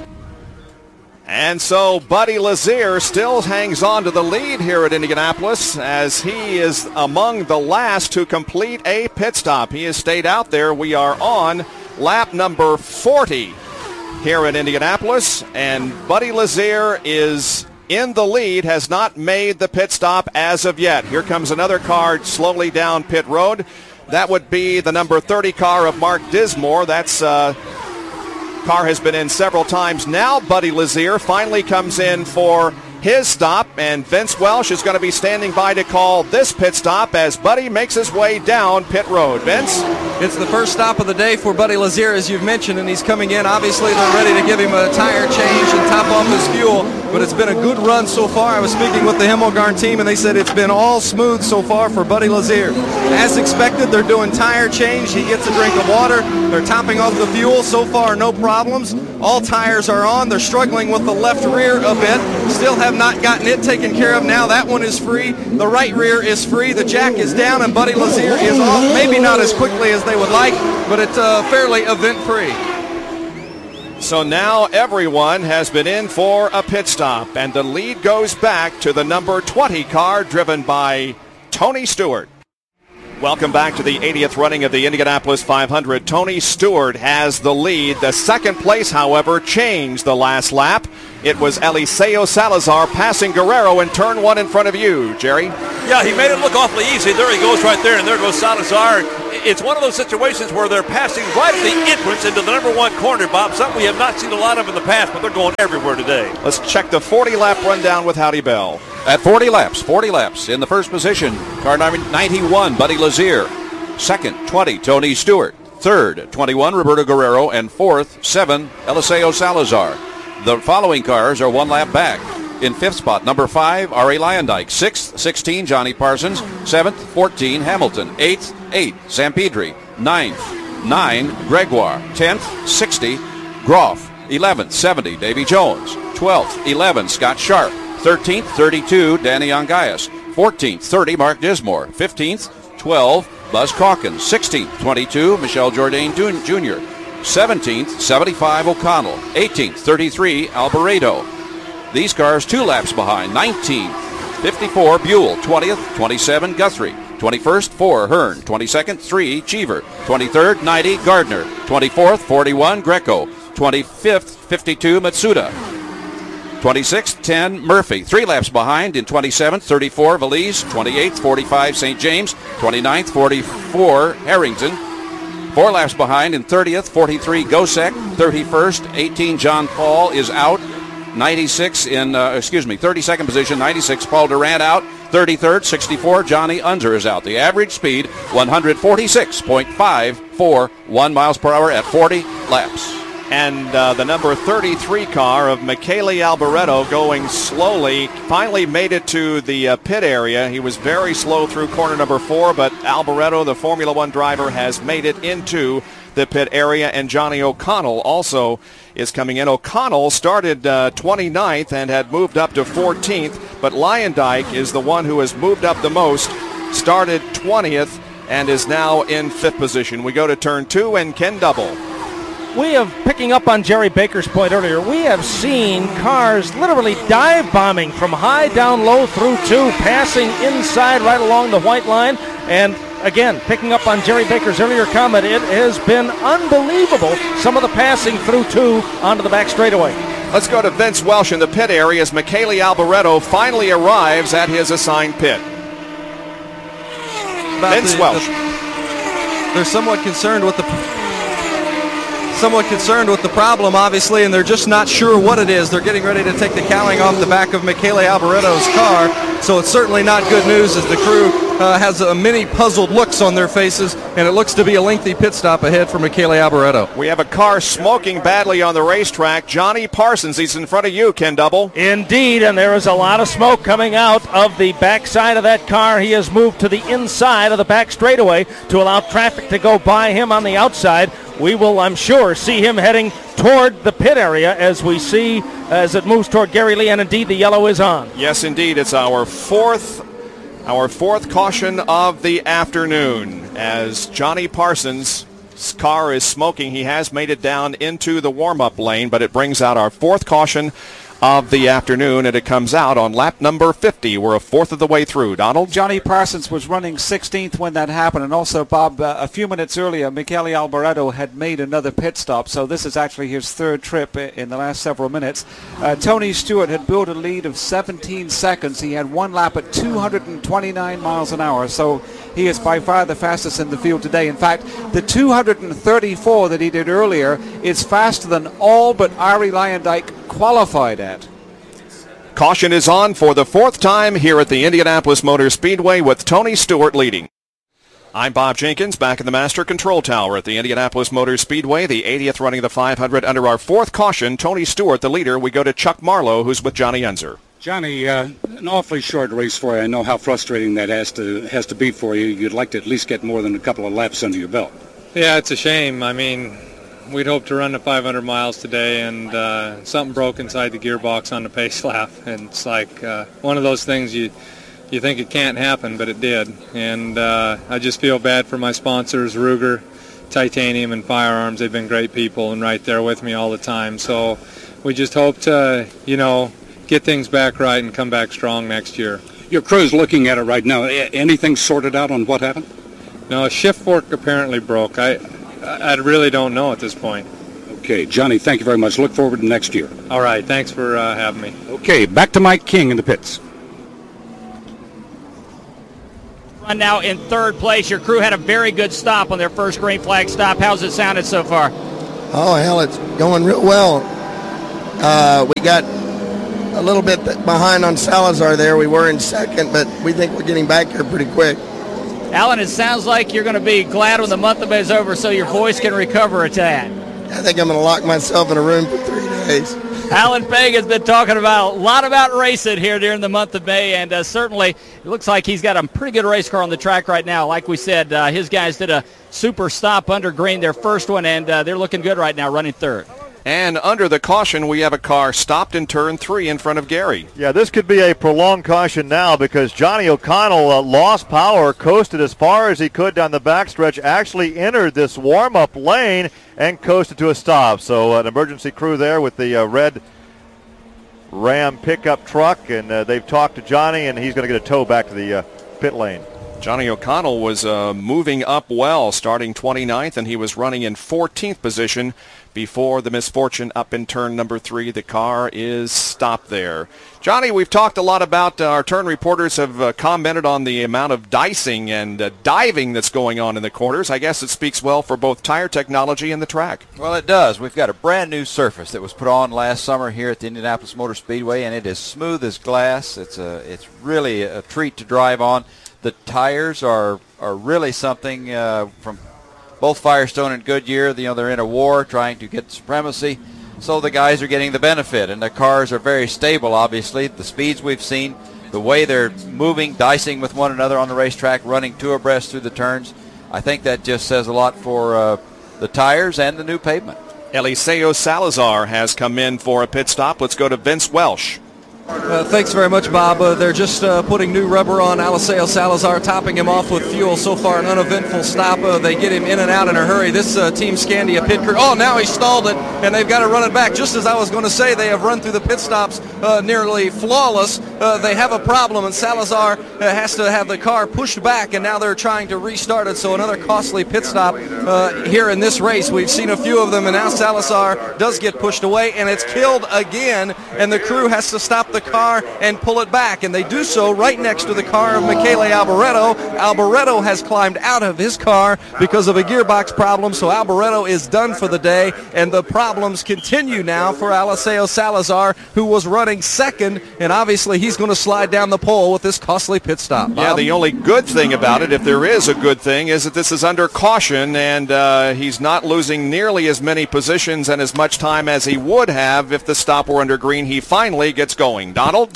And so Buddy Lazier still hangs on to the lead here at Indianapolis as he is among the last to complete a pit stop. He has stayed out there. We are on lap number forty here at Indianapolis, and Buddy Lazier is in the lead, has not made the pit stop as of yet. Here comes another car slowly down pit road. That would be the number thirty car of Mark Dismore. That's uh, car has been in several times now. Buddy Lazier finally comes in for his stop, and Vince Welsh is going to be standing by to call this pit stop as Buddy makes his way down pit road. Vince? It's the first stop of the day for Buddy Lazier, as you've mentioned, and he's coming in. Obviously, they're ready to give him a tire change and top off his fuel. but it's been a good run so far. I was speaking with the Himmelgarn team, and they said it's been all smooth so far for Buddy Lazier. As expected, they're doing tire change. He gets a drink of water. They're topping off the fuel. So far, no problems. All tires are on. They're struggling with the left rear a bit. Still have not gotten it taken care of. Now that one is free. The right rear is free. The jack is down, and Buddy Lazier is off. Maybe not as quickly as they would like, but it's uh, fairly event-free. So now everyone has been in for a pit stop, and the lead goes back to the number twenty car driven by Tony Stewart. Welcome back to the eightieth running of the Indianapolis five hundred. Tony Stewart has the lead. The second place, however, changed the last lap. It was Eliseo Salazar passing Guerrero in turn one in front of you, Jerry. Yeah, he made it look awfully easy. There he goes right there, and there goes Salazar. It's one of those situations where they're passing right at the entrance into the number one corner, Bob, something we have not seen a lot of in the past, but they're going everywhere today. Let's check the forty-lap rundown with Howdy Bell. At forty laps, forty laps, in the first position, car number ninety-one, Buddy Lazier. Second, twenty, Tony Stewart. Third, twenty-one, Roberto Guerrero. And fourth, seven, Eliseo Salazar. The following cars are one lap back. In fifth spot, number five, Ari Leyendijk. Sixth, sixteen, Johnny Parsons. Seventh, fourteen, Hamilton. Eighth, eight, Zampidri. Ninth, nine, Gregoire. Tenth, sixty, Groff. Eleventh, seventy, Davy Jones. Twelfth, eleven, Scott Sharp. Thirteenth, thirty-two, Danny Ongaias. Fourteenth, thirty, Mark Dismore. Fifteenth, twelve, Buzz Calkins. Sixteenth, twenty-two, Michel Jourdain Junior Seventeenth, seventy-five, O'Connell. Eighteenth, thirty-three, Alboreto. These cars two laps behind. Nineteenth, fifty-four, Buell. Twentieth, twenty-seven, Guthrie. Twenty-first, four, Hearn. Twenty-second, three, Cheever. Twenty-third, ninety, Gardner. Twenty-fourth, forty-one, Greco. Twenty-fifth, fifty-two, Matsuda. twenty-sixth, ten, Murphy. Three laps behind. In twenty-seventh, thirty-four, Valise. twenty-eighth, forty-five, Saint James. twenty-ninth, forty-four, Harrington. Four laps behind. In thirtieth, forty-three, Gosek. thirty-first, eighteen, John Paul is out. ninety-six in, uh, excuse me, thirty-second position, ninety-six, Paul Durant out. thirty-third, sixty-four, Johnny Unser is out. The average speed, one forty-six point five four one miles per hour at forty laps. And uh, the number thirty-three car of Michele Alboreto going slowly, finally made it to the uh, pit area. He was very slow through corner number four, but Alboreto, the Formula One driver, has made it into the pit area, and Johnny O'Connell also is coming in. O'Connell started uh, twenty-ninth and had moved up to fourteenth, but Leyendijk is the one who has moved up the most, started twentieth and is now in fifth position. We go to turn two and Ken Double. We have, picking up on Jerry Baker's point earlier, we have seen cars literally dive bombing from high down low through two, passing inside right along the white line. And again, picking up on Jerry Baker's earlier comment, it has been unbelievable, some of the passing through two onto the back straightaway. Let's go to Vince Welsh in the pit area as Michele Alboreto finally arrives at his assigned pit. About Vince the, Welsh. The, they're somewhat concerned with the... somewhat concerned with the problem, obviously, and they're just not sure what it is. They're getting ready to take the cowling off the back of Michele Alboreto's car, so it's certainly not good news as the crew uh, has uh, many puzzled looks on their faces, and it looks to be a lengthy pit stop ahead for Michele Alboreto. We have a car smoking badly on the racetrack. Johnny Parsons, he's in front of you, Ken Double. Indeed, and there is a lot of smoke coming out of the backside of that car. He has moved to the inside of the back straightaway to allow traffic to go by him on the outside. We will, I'm sure, see him heading toward the pit area as we see as it moves toward Gary Lee, and indeed the yellow is on. Yes, indeed. It's our fourth, our fourth caution of the afternoon as Johnny Parsons' car is smoking. He has made it down into the warm-up lane, but it brings out our fourth caution of the afternoon, and it comes out on lap number fifty. We're a fourth of the way through. Donald? Johnny Parsons was running sixteenth when that happened, and also, Bob, uh, a few minutes earlier, Michele Alboreto had made another pit stop, so this is actually his third trip in the last several minutes. Uh, Tony Stewart had built a lead of seventeen seconds. He had one lap at two hundred twenty-nine miles an hour, so he is by far the fastest in the field today. In fact, the two hundred thirty-four that he did earlier is faster than all but Ari Leyendijk qualified at. Caution is on for the fourth time here at the Indianapolis Motor Speedway with Tony Stewart leading. I'm Bob Jenkins, back in the Master Control Tower at the Indianapolis Motor Speedway, the eightieth running of the five hundred under our fourth caution. Tony Stewart, the leader. We go to Chuck Marlowe, who's with Johnny Unser. Johnny, uh, an awfully short race for you. I know how frustrating that has to has to be for you. You'd like to at least get more than a couple of laps under your belt. Yeah, it's a shame. I mean, we'd hoped to run the five hundred miles today, and uh, something broke inside the gearbox on the pace lap. And it's like uh, one of those things you you think it can't happen, but it did. And uh, I just feel bad for my sponsors, Ruger, Titanium, and Firearms. They've been great people and right there with me all the time. So we just hope to, you know, get things back right and come back strong next year. Your crew's looking at it right now. Anything sorted out on what happened? No, a shift fork apparently broke. I, I really don't know at this point. Okay, Johnny, thank you very much. Look forward to next year. All right, thanks for uh, having me. Okay, back to Mike King in the pits. Run now in third place. Your crew had a very good stop on their first green flag stop. How's it sounded so far? Oh, hell, it's going real well. Uh, we got a little bit behind on Salazar there. We were in second, but we think we're getting back here pretty quick. Alan, it sounds like you're going to be glad when the month of May is over so your voice can recover a tad. I think I'm going to lock myself in a room for three days. Alan Pegg has been talking about a lot about racing here during the month of May, and uh, certainly it looks like he's got a pretty good race car on the track right now. Like we said, uh, his guys did a super stop under green, their first one, and uh, they're looking good right now, running third. And under the caution, we have a car stopped in turn three in front of Gary. Yeah, this could be a prolonged caution now because Johnny O'Connell uh, lost power, coasted as far as he could down the backstretch, actually entered this warm-up lane and coasted to a stop. So uh, an emergency crew there with the uh, red Ram pickup truck, and uh, they've talked to Johnny, and he's going to get a tow back to the uh, pit lane. Johnny O'Connell was uh, moving up well, starting twenty-ninth, and he was running in fourteenth position before the misfortune up in turn number three. The car is stopped there. Johnny, we've talked a lot about, uh, our turn reporters have uh, commented on the amount of dicing and uh, diving that's going on in the corners. I guess it speaks well for both tire technology and the track. Well, it does. We've got a brand new surface that was put on last summer here at the Indianapolis Motor Speedway, and it is smooth as glass. It's a, it's really a treat to drive on. The tires are are really something uh, from both Firestone and Goodyear. You know, they're in a war trying to get supremacy, so the guys are getting the benefit, and the cars are very stable, obviously. The speeds we've seen, the way they're moving, dicing with one another on the racetrack, running two abreast through the turns, I think that just says a lot for uh, the tires and the new pavement. Eliseo Salazar has come in for a pit stop. Let's go to Vince Welsh. Uh, thanks very much, Bob. Uh, they're just uh, putting new rubber on Eliseo Salazar, topping him off with fuel. So far, an uneventful stop. Uh, they get him in and out in a hurry. This uh, Team Scandia pit crew. Oh, now he stalled it, and they've got to run it back. Just as I was going to say, they have run through the pit stops uh, nearly flawless. Uh, they have a problem, and Salazar uh, has to have the car pushed back, and now they're trying to restart it. So another costly pit stop uh, here in this race. We've seen a few of them, and now Salazar does get pushed away, and it's killed again, and the crew has to stop the car and pull it back, and they do so right next to the car of Michele Alboreto. Alboreto has climbed out of his car because of a gearbox problem, so Alboreto is done for the day, and the problems continue now for Eliseo Salazar, who was running second, and obviously he's going to slide down the pole with this costly pit stop. Bob? Yeah, the only good thing about it, if there is a good thing, is that this is under caution, and uh, he's not losing nearly as many positions and as much time as he would have if the stop were under green. He finally gets going. Donald?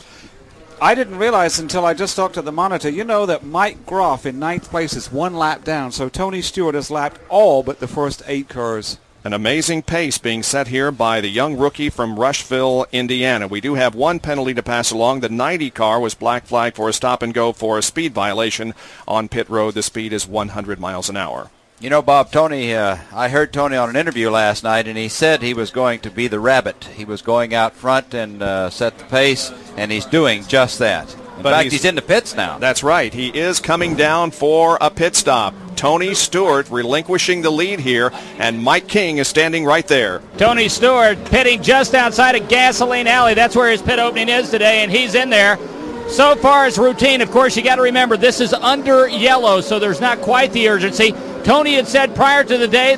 I didn't realize until I just talked to the monitor, you know that Mike Groff in ninth place is one lap down, so Tony Stewart has lapped all but the first eight cars. An amazing pace being set here by the young rookie from Rushville, Indiana. We do have one penalty to pass along. The ninety car was black flagged for a stop and go for a speed violation on pit road. The speed is one hundred miles an hour. You know, Bob, Tony, uh, I heard Tony on an interview last night, and he said he was going to be the rabbit. He was going out front and uh, set the pace, and he's doing just that. In But fact, he's- he's in the pits now. That's right. He is coming down for a pit stop. Tony Stewart relinquishing the lead here, and Mike King is standing right there. Tony Stewart pitting just outside of Gasoline Alley. That's where his pit opening is today, and he's in there. So far as routine, of course, you got to remember this is under yellow, so there's not quite the urgency. Tony had said prior to the day that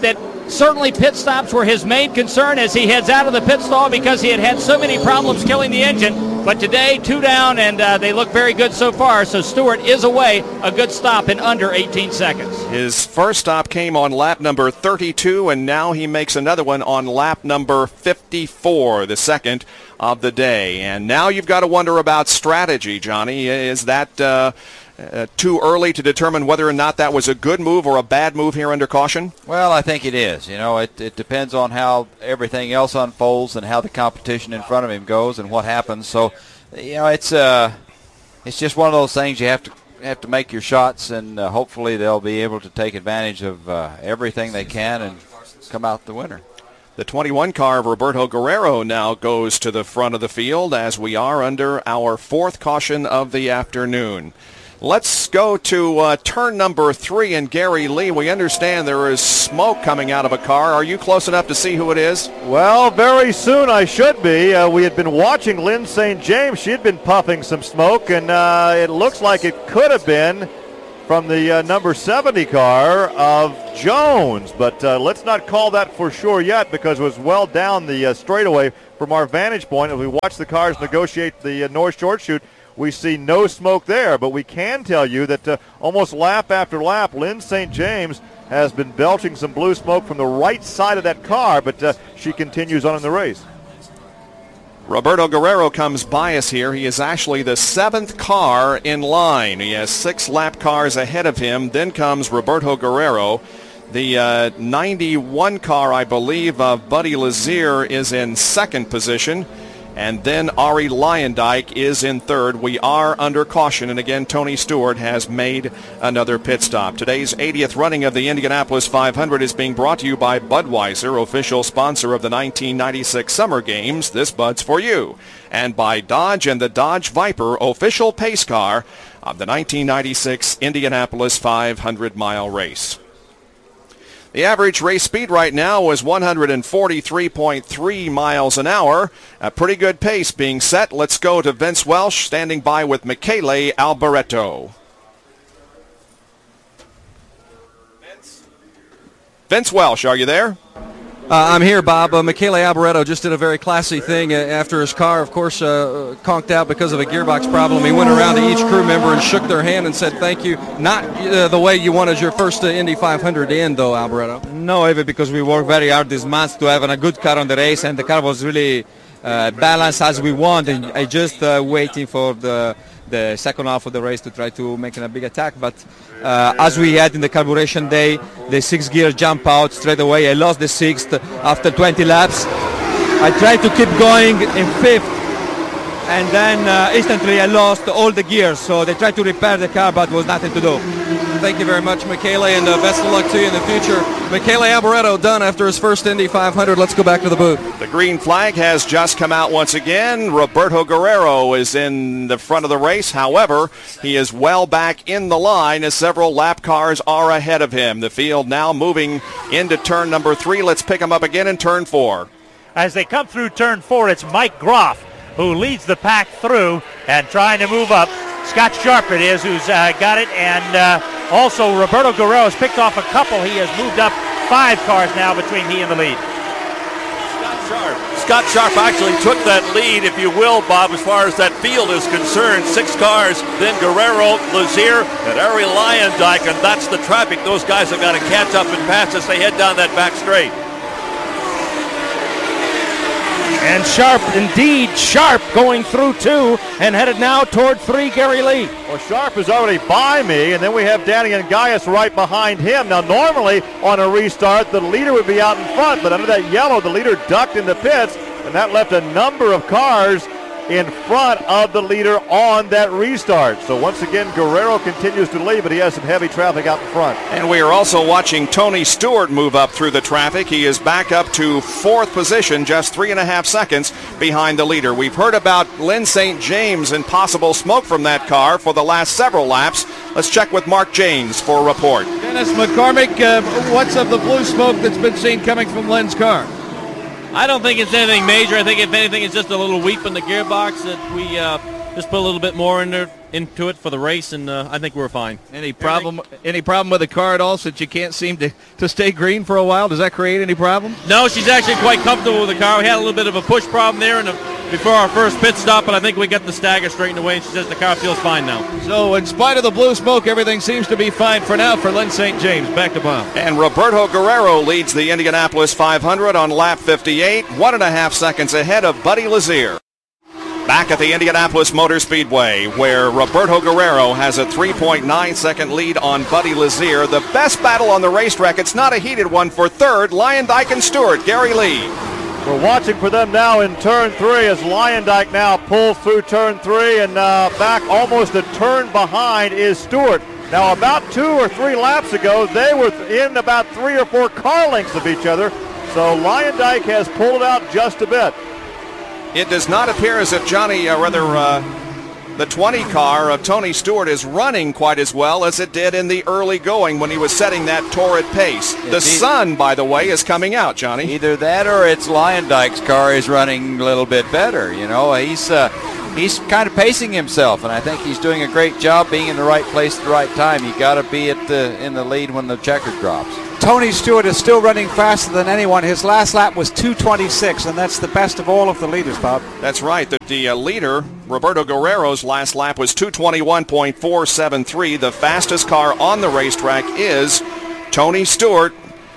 Certainly pit stops were his main concern as he heads out of the pit stall because he had had so many problems killing the engine. But today, two down, and uh, they look very good so far. So Stewart is away, a good stop in under eighteen seconds. His first stop came on lap number thirty-two, and now he makes another one on lap number fifty-four, the second of the day. And now you've got to wonder about strategy, Johnny. Is that uh, uh, too early to determine whether or not that was a good move or a bad move here under caution? Well, I think it is. You know, it, it depends on how everything else unfolds and how the competition in front of him goes and what happens. So, you know, it's uh, it's just one of those things you have to have to make your shots, and uh, hopefully they'll be able to take advantage of uh, everything they can and come out the winner. The twenty-one car of Roberto Guerrero now goes to the front of the field as we are under our fourth caution of the afternoon. Let's go to uh, turn number three in Gary Lee. We understand there is smoke coming out of a car. Are you close enough to see who it is? Well, very soon I should be. Uh, we had been watching Lynn Saint James. She had been puffing some smoke, and uh, it looks like it could have been from the uh, number seventy car of Jones. But uh, let's not call that for sure yet because it was well down the uh, straightaway from our vantage point. As we watch the cars negotiate the uh, North Short Chute, we see no smoke there, but we can tell you that uh, almost lap after lap, Lynn Saint James has been belching some blue smoke from the right side of that car, but uh, she continues on in the race. Roberto Guerrero comes by us here. He is actually the seventh car in line. He has six lap cars ahead of him. Then comes Roberto Guerrero. The uh, ninety-one car, I believe, of Buddy Lazier is in second position. And then Ari Lyondike is in third. We are under caution, and again, Tony Stewart has made another pit stop. Today's eightieth running of the Indianapolis five hundred is being brought to you by Budweiser, official sponsor of the nineteen ninety-six Summer Games. This Bud's for you. And by Dodge and the Dodge Viper, official pace car of the nineteen ninety-six Indianapolis five hundred mile race. The average race speed right now is one forty-three point three miles an hour. A pretty good pace being set. Let's go to Vince Welsh standing by with Michele Alboreto. Vince? Vince Welsh, are you there? Uh, I'm here, Bob. Uh, Michele Alboreto just did a very classy thing uh, after his car, of course, uh, conked out because of a gearbox problem. He went around to each crew member and shook their hand and said thank you. Not uh, the way you wanted your first uh, Indy five hundred in, though, Alboreto. No, even because we worked very hard this month to have a good car on the race, and the car was really uh, balanced as we want. And I just uh, waiting for the the second half of the race to try to make a big attack, but uh, as we had in the carburation day, the sixth gear jump out straight away. I lost the sixth after twenty laps. I tried to keep going in fifth, and then uh, instantly I lost all the gears, so they tried to repair the car, but was nothing to do. Thank you very much, Michele, and uh, best of luck to you in the future. Michele Alboreto done after his first Indy five hundred. Let's go back to the booth. The green flag has just come out once again. Roberto Guerrero is in the front of the race. However, he is well back in the line as several lap cars are ahead of him. The field now moving into turn number three. Let's pick him up again in turn four. As they come through turn four, it's Mike Groff who leads the pack through and trying to move up. Scott Sharp it is who's uh, got it, and uh, also Roberto Guerrero has picked off a couple. He has moved up five cars now between he and the lead. Scott Sharp. Scott Sharp actually took that lead, if you will, Bob, as far as that field is concerned. Six cars, then Guerrero, Lazier, and Ari Lyondike, and that's the traffic. Those guys have got to catch up and pass as they head down that back straight. And Sharp, indeed, Sharp going through two and headed now toward three, Gary Lee. Well, Sharp is already by me, and then we have Danny and Gaius right behind him. Now, normally on a restart, the leader would be out in front, but under that yellow, the leader ducked in the pits, and that left a number of cars in front of the leader on that restart. So once again, Guerrero continues to lead, but he has some heavy traffic out in front. And we are also watching Tony Stewart move up through the traffic. He is back up to fourth position, just three and a half seconds behind the leader. We've heard about Lynn Saint James and possible smoke from that car for the last several laps. Let's check with Mark James for a report. Dennis McCormick, uh, what's of the blue smoke that's been seen coming from Lynn's car? I don't think it's anything major. I think if anything, it's just a little weep in the gearbox that we uh, just put a little bit more in there, into it for the race, and uh, I think we're fine. Any problem? Any problem with the car at all since you can't seem to, to stay green for a while? Does that create any problems? No, she's actually quite comfortable with the car. We had a little bit of a push problem there in the, before our first pit stop, but I think we got the stagger straightened away, and she says the car feels fine now. So in spite of the blue smoke, everything seems to be fine for now for Lynn Saint James. Back to Bob. And Roberto Guerrero leads the Indianapolis five hundred on lap fifty-eight, one and a half seconds ahead of Buddy Lazier. Back at the Indianapolis Motor Speedway, where Roberto Guerrero has a three point nine second lead on Buddy Lazier. The best battle on the racetrack. It's not a heated one for third. Lyondike and Stewart. Gary Lee. We're watching for them now in turn three as Lyondike now pulls through turn three, and uh, back almost a turn behind is Stewart. Now, about two or three laps ago, they were in about three or four car lengths of each other, so Lyondike has pulled out just a bit. It does not appear as if Johnny, uh, rather, uh, the twenty car of Tony Stewart is running quite as well as it did in the early going when he was setting that torrid pace. The It's sun, by the way, is coming out, Johnny. Either that or it's Lyondike's car is running a little bit better. You know, he's uh, he's kind of pacing himself, and I think he's doing a great job being in the right place at the right time. You got to be at the in the lead when the checker drops. Tony Stewart is still running faster than anyone. His last lap was two twenty-six, and that's the best of all of the leaders, Bob. That's right. The, the uh, leader, Roberto Guerrero's last lap was two twenty-one point four seven three. The fastest car on the racetrack is Tony Stewart.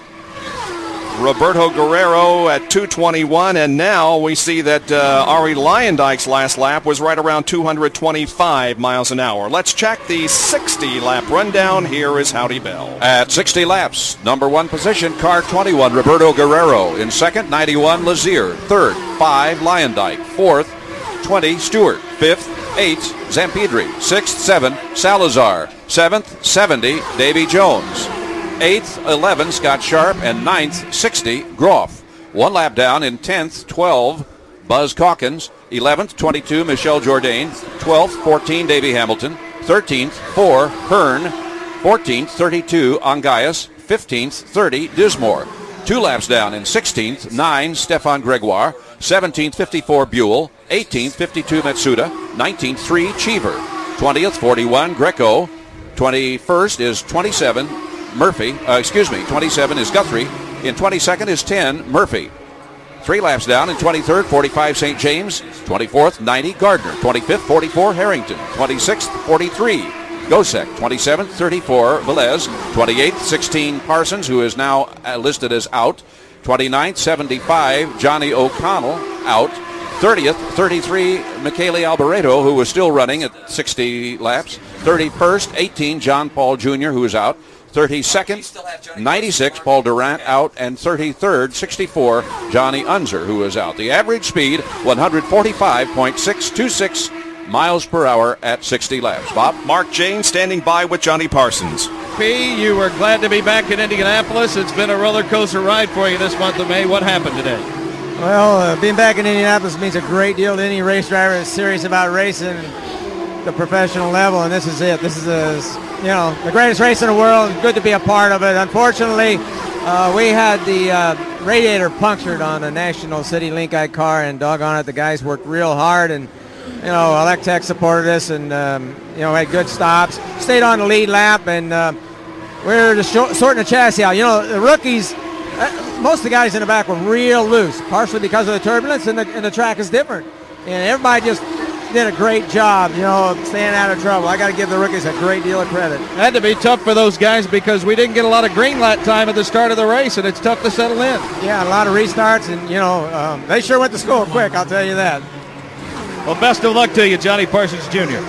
Roberto Guerrero at two twenty-one, and now we see that uh, Arie Lyondike's last lap was right around two twenty-five miles an hour. Let's check the sixty lap rundown. Here is Howdy Bell. At sixty laps, number one position, car twenty-one, Roberto Guerrero. In second, ninety-one, Lazier. Third, five, Lyondike. Fourth, twenty, Stewart. Fifth, eight, Zampedri. Sixth, seven, Salazar. Seventh, seventy, Davy Jones. Eighth, eleven, Scott Sharp, and ninth, sixty, Groff. One lap down in tenth, twelve, Buzz Calkins. eleventh, twenty-two, Michel Jourdain. twelfth, fourteen, Davy Hamilton. thirteenth, four, Hearn. fourteenth, thirty-two, Angaias. fifteenth, thirty, Dismore. Two laps down in sixteenth, nine, Stefan Gregoire. seventeenth, fifty-four, Buell. eighteenth, fifty-two, Matsuda. nineteenth, three, Cheever. twentieth, forty-one, Greco. twenty-first is twenty-seven, Murphy. Uh, excuse me, twenty-seven is Guthrie. In twenty-second is ten, Murphy. Three laps down in twenty-third, forty-five, Saint James. twenty-fourth, ninety, Gardner. twenty-fifth, forty-four, Harrington. twenty-sixth, forty-three, Gosek. twenty-seventh, thirty-four, Velez. twenty-eighth, sixteen, Parsons, who is now listed as out. twenty-ninth, seventy-five, Johnny O'Connell, out. thirtieth, thirty-three, Michele Alboreto, who was still running at sixty laps. thirty-first, eighteen, John Paul Junior, who is out. thirty-second, ninety-six, Paul Durant, out. And thirty-third, sixty-four, Johnny Unser, who is out. The average speed, one forty-five point six two six miles per hour at sixty laps. Bob? Mark Jane standing by with Johnny Parsons. P, you were glad to be back in Indianapolis. It's been a roller coaster ride for you this month of May. What happened today? Well, uh, being back in Indianapolis means a great deal to any race driver that's serious about racing the professional level, and this is it. This is, a, you know, the greatest race in the world. Good to be a part of it. Unfortunately, uh, we had the uh, radiator punctured on a National City Link-Eye car, and doggone it, the guys worked real hard, and, you know, Electech supported us, and, um, you know, had good stops. Stayed on the lead lap, and uh, we were just sorting the chassis out. You know, the rookies, uh, most of the guys in the back were real loose, partially because of the turbulence, and the, and the track is different. And everybody just did a great job, you know, of staying out of trouble. I got to give the rookies a great deal of credit. Had to be tough for those guys because we didn't get a lot of green light time at the start of the race, and it's tough to settle in. Yeah, a lot of restarts, and, you know, um, they sure went to school quick, I'll tell you that. Well, best of luck to you, Johnny Parsons Junior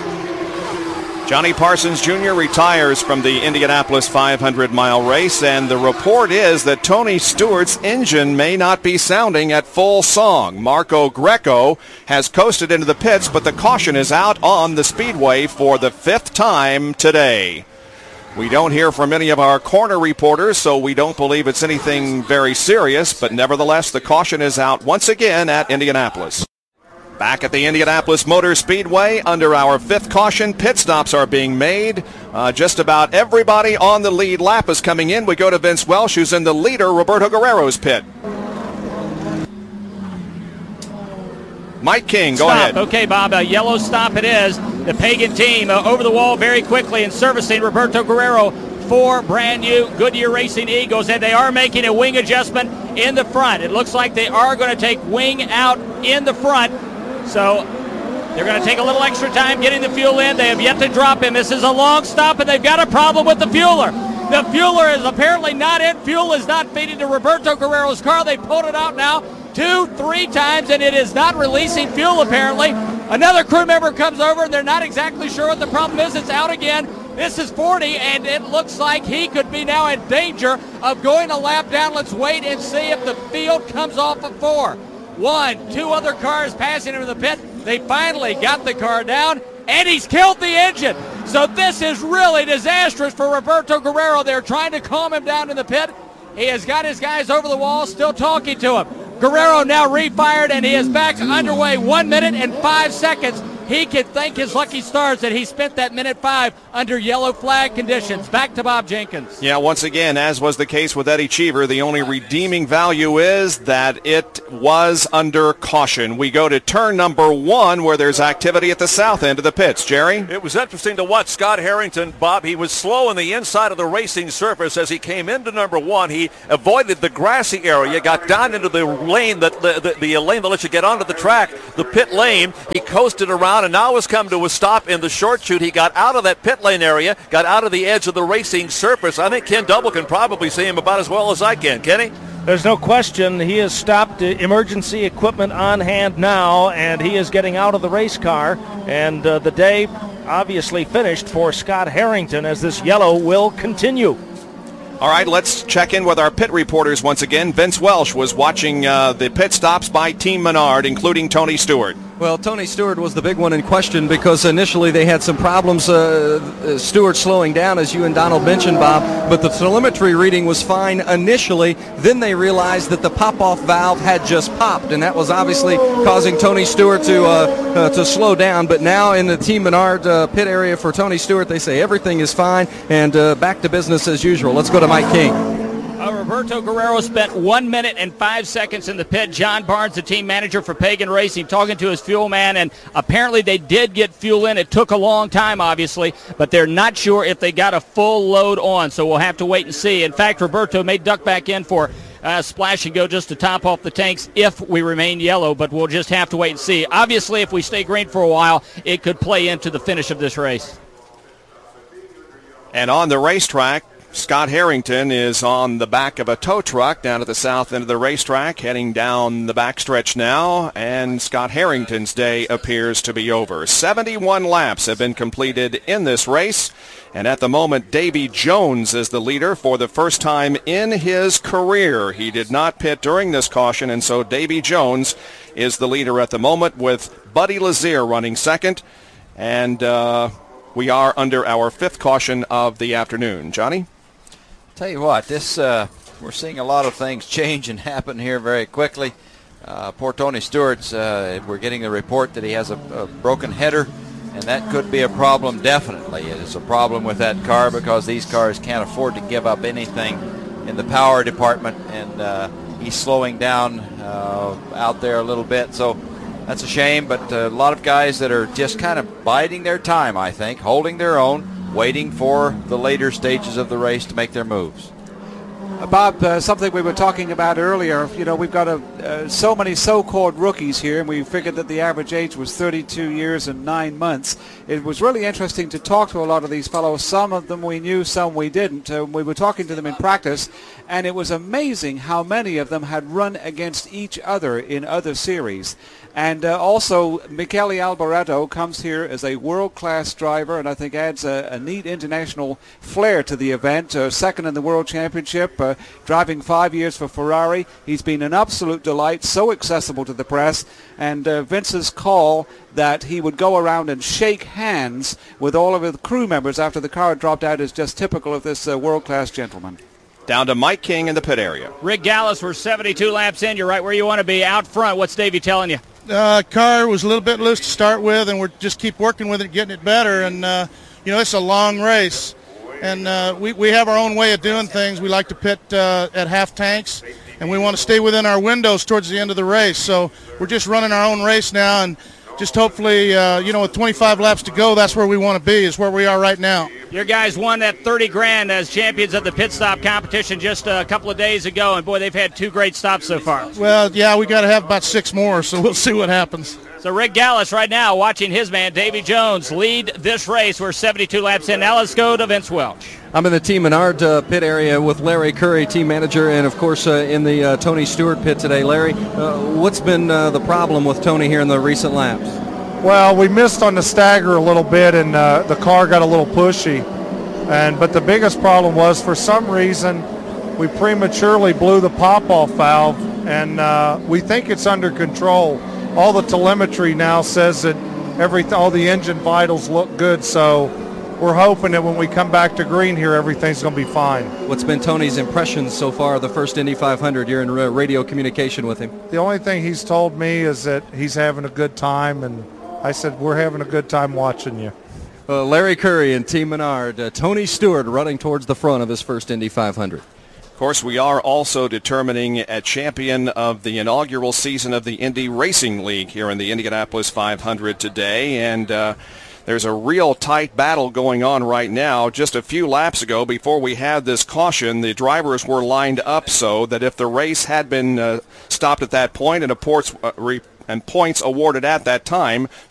Johnny Parsons Junior retires from the Indianapolis five hundred mile race, and the report is that Tony Stewart's engine may not be sounding at full song. Marco Greco has coasted into the pits, but the caution is out on the speedway for the fifth time today. We don't hear from any of our corner reporters, so we don't believe it's anything very serious, but nevertheless, the caution is out once again at Indianapolis. Back at the Indianapolis Motor Speedway, under our fifth caution, pit stops are being made. Uh, just about everybody on the lead lap is coming in. We go to Vince Welsh, who's in the leader, Roberto Guerrero's pit. Mike King, go stop. ahead. Okay, Bob, a yellow stop it is. The Pagan team uh, over the wall very quickly and servicing Roberto Guerrero. Four brand new Goodyear Racing Eagles, and they are making a wing adjustment in the front. It looks like they are going to take wing out in the front. So they're going to take a little extra time getting the fuel in. They have yet to drop him. This is a long stop, and they've got a problem with the fueler. The fueler is apparently not in. Fuel is not feeding to Roberto Guerrero's car. They pulled it out now two, three times, and it is not releasing fuel apparently. Another crew member comes over, and they're not exactly sure what the problem is. It's out again. This is forty, and it looks like he could be now in danger of going a lap down. Let's wait and see if the field comes off of four. One, two other cars passing him in the pit. They finally got the car down, and he's killed the engine. So this is really disastrous for Roberto Guerrero. They're trying to calm him down in the pit. He has got his guys over the wall, still talking to him. Guerrero now refired, and he is back underway. One minute and five seconds. He can thank his lucky stars that he spent that minute five under yellow flag conditions. Back to Bob Jenkins. Yeah, once again, as was the case with Eddie Cheever, the only redeeming value is that it was under caution. We go to turn number one where there's activity at the south end of the pits. Jerry? It was interesting to watch Scott Harrington, Bob. He was slow on the inside of the racing surface as he came into number one. He avoided the grassy area, got down into the lane that the, the, the lane that lets you get onto the track, the pit lane. He coasted around and now has come to a stop in the short chute. He got out of that pit lane area, got out of the edge of the racing surface. I think Ken Double can probably see him about as well as I can. Kenny? There's no question he has stopped uh, emergency equipment on hand now, and he is getting out of the race car. And uh, the day obviously finished for Scott Harrington as this yellow will continue. All right, let's check in with our pit reporters once again. Vince Welsh was watching uh, the pit stops by Team Menard, including Tony Stewart. Well, Tony Stewart was the big one in question because initially they had some problems, uh, Stewart slowing down, as you and Donald mentioned, Bob, but the telemetry reading was fine initially. Then they realized that the pop-off valve had just popped, and that was obviously causing Tony Stewart to uh, uh, to slow down. But now in the Team Menard uh, pit area for Tony Stewart, they say everything is fine and uh, back to business as usual. Let's go to Mike King. Uh, Roberto Guerrero spent one minute and five seconds in the pit. John Barnes, the team manager for Pagan Racing, talking to his fuel man, and apparently they did get fuel in. It took a long time, obviously, but they're not sure if they got a full load on, so we'll have to wait and see. In fact, Roberto may duck back in for uh, splash and go just to top off the tanks if we remain yellow, but we'll just have to wait and see. Obviously, if we stay green for a while, it could play into the finish of this race. And on the racetrack, Scott Harrington is on the back of a tow truck down at the south end of the racetrack, heading down the backstretch now, and Scott Harrington's day appears to be over. seventy-one laps have been completed in this race, and at the moment, Davy Jones is the leader for the first time in his career. He did not pit during this caution, and so Davy Jones is the leader at the moment, with Buddy Lazier running second, and uh, we are under our fifth caution of the afternoon. Johnny? Tell you what, this uh, we're seeing a lot of things change and happen here very quickly. Uh, poor Tony Stewart's, uh, we're getting a report that he has a, a broken header, and that could be a problem, definitely. It is a problem with that car because these cars can't afford to give up anything in the power department, and uh, he's slowing down uh, out there a little bit. So that's a shame, but a lot of guys that are just kind of biding their time, I think, holding their own, waiting for the later stages of the race to make their moves. Uh, Bob, uh, something we were talking about earlier, you know, we've got a, uh, so many so-called rookies here, and we figured that the average age was thirty-two years and nine months. It was really interesting to talk to a lot of these fellows. Some of them we knew, some we didn't. Uh, we were talking to them in practice, and it was amazing how many of them had run against each other in other series. And uh, also, Michele Alboreto comes here as a world-class driver, and I think adds a, a neat international flair to the event. Uh, second in the World Championship, uh, driving five years for Ferrari. He's been an absolute delight, so accessible to the press. And uh, Vince's call that he would go around and shake hands with all of the crew members after the car dropped out is just typical of this uh, world-class gentleman. Down to Mike King in the pit area. Rick Gallis, we're seventy-two laps in. You're right where you want to be. Out front, what's Davey telling you? Uh, car was a little bit loose to start with, and we're just keep working with it, getting it better. And, uh, you know, it's a long race. And uh, we, we have our own way of doing things. We like to pit uh, at half tanks. and we want to stay within our windows towards the end of the race. So we're just running our own race now, and just hopefully, uh, you know, with twenty-five laps to go, that's where we want to be, is where we are right now. Your guys won that thirty grand as champions of the pit stop competition just a couple of days ago, and boy, they've had two great stops so far. Well, yeah, we got to have about six more, so we'll see what happens. So Rick Gallus right now watching his man Davy Jones lead this race. We're seventy-two laps in. Now let's go to Vince Welch. I'm in the Team Menard uh, pit area with Larry Curry, team manager, and of course uh, in the uh, Tony Stewart pit today. Larry, uh, what's been uh, the problem with Tony here in the recent laps? Well, we missed on the stagger a little bit, and uh, the car got a little pushy. And but the biggest problem was, for some reason, we prematurely blew the pop-off valve, and uh, we think it's under control. All the telemetry now says that every all the engine vitals look good, so we're hoping that when we come back to green here, everything's going to be fine. What's been Tony's impressions so far of the first Indy five hundred? You're in uh, radio communication with him. The only thing he's told me is that he's having a good time, and I said, we're having a good time watching you. Uh, Larry Curry and Team Menard. Uh, Tony Stewart running towards the front of his first Indy five hundred. Of course, we are also determining a champion of the inaugural season of the Indy Racing League here in the Indianapolis five hundred today, and uh, there's a real tight battle going on right now. Just a few laps ago, before we had this caution, the drivers were lined up so that if the race had been uh, stopped at that point and a ports, uh, re- and points awarded at that time,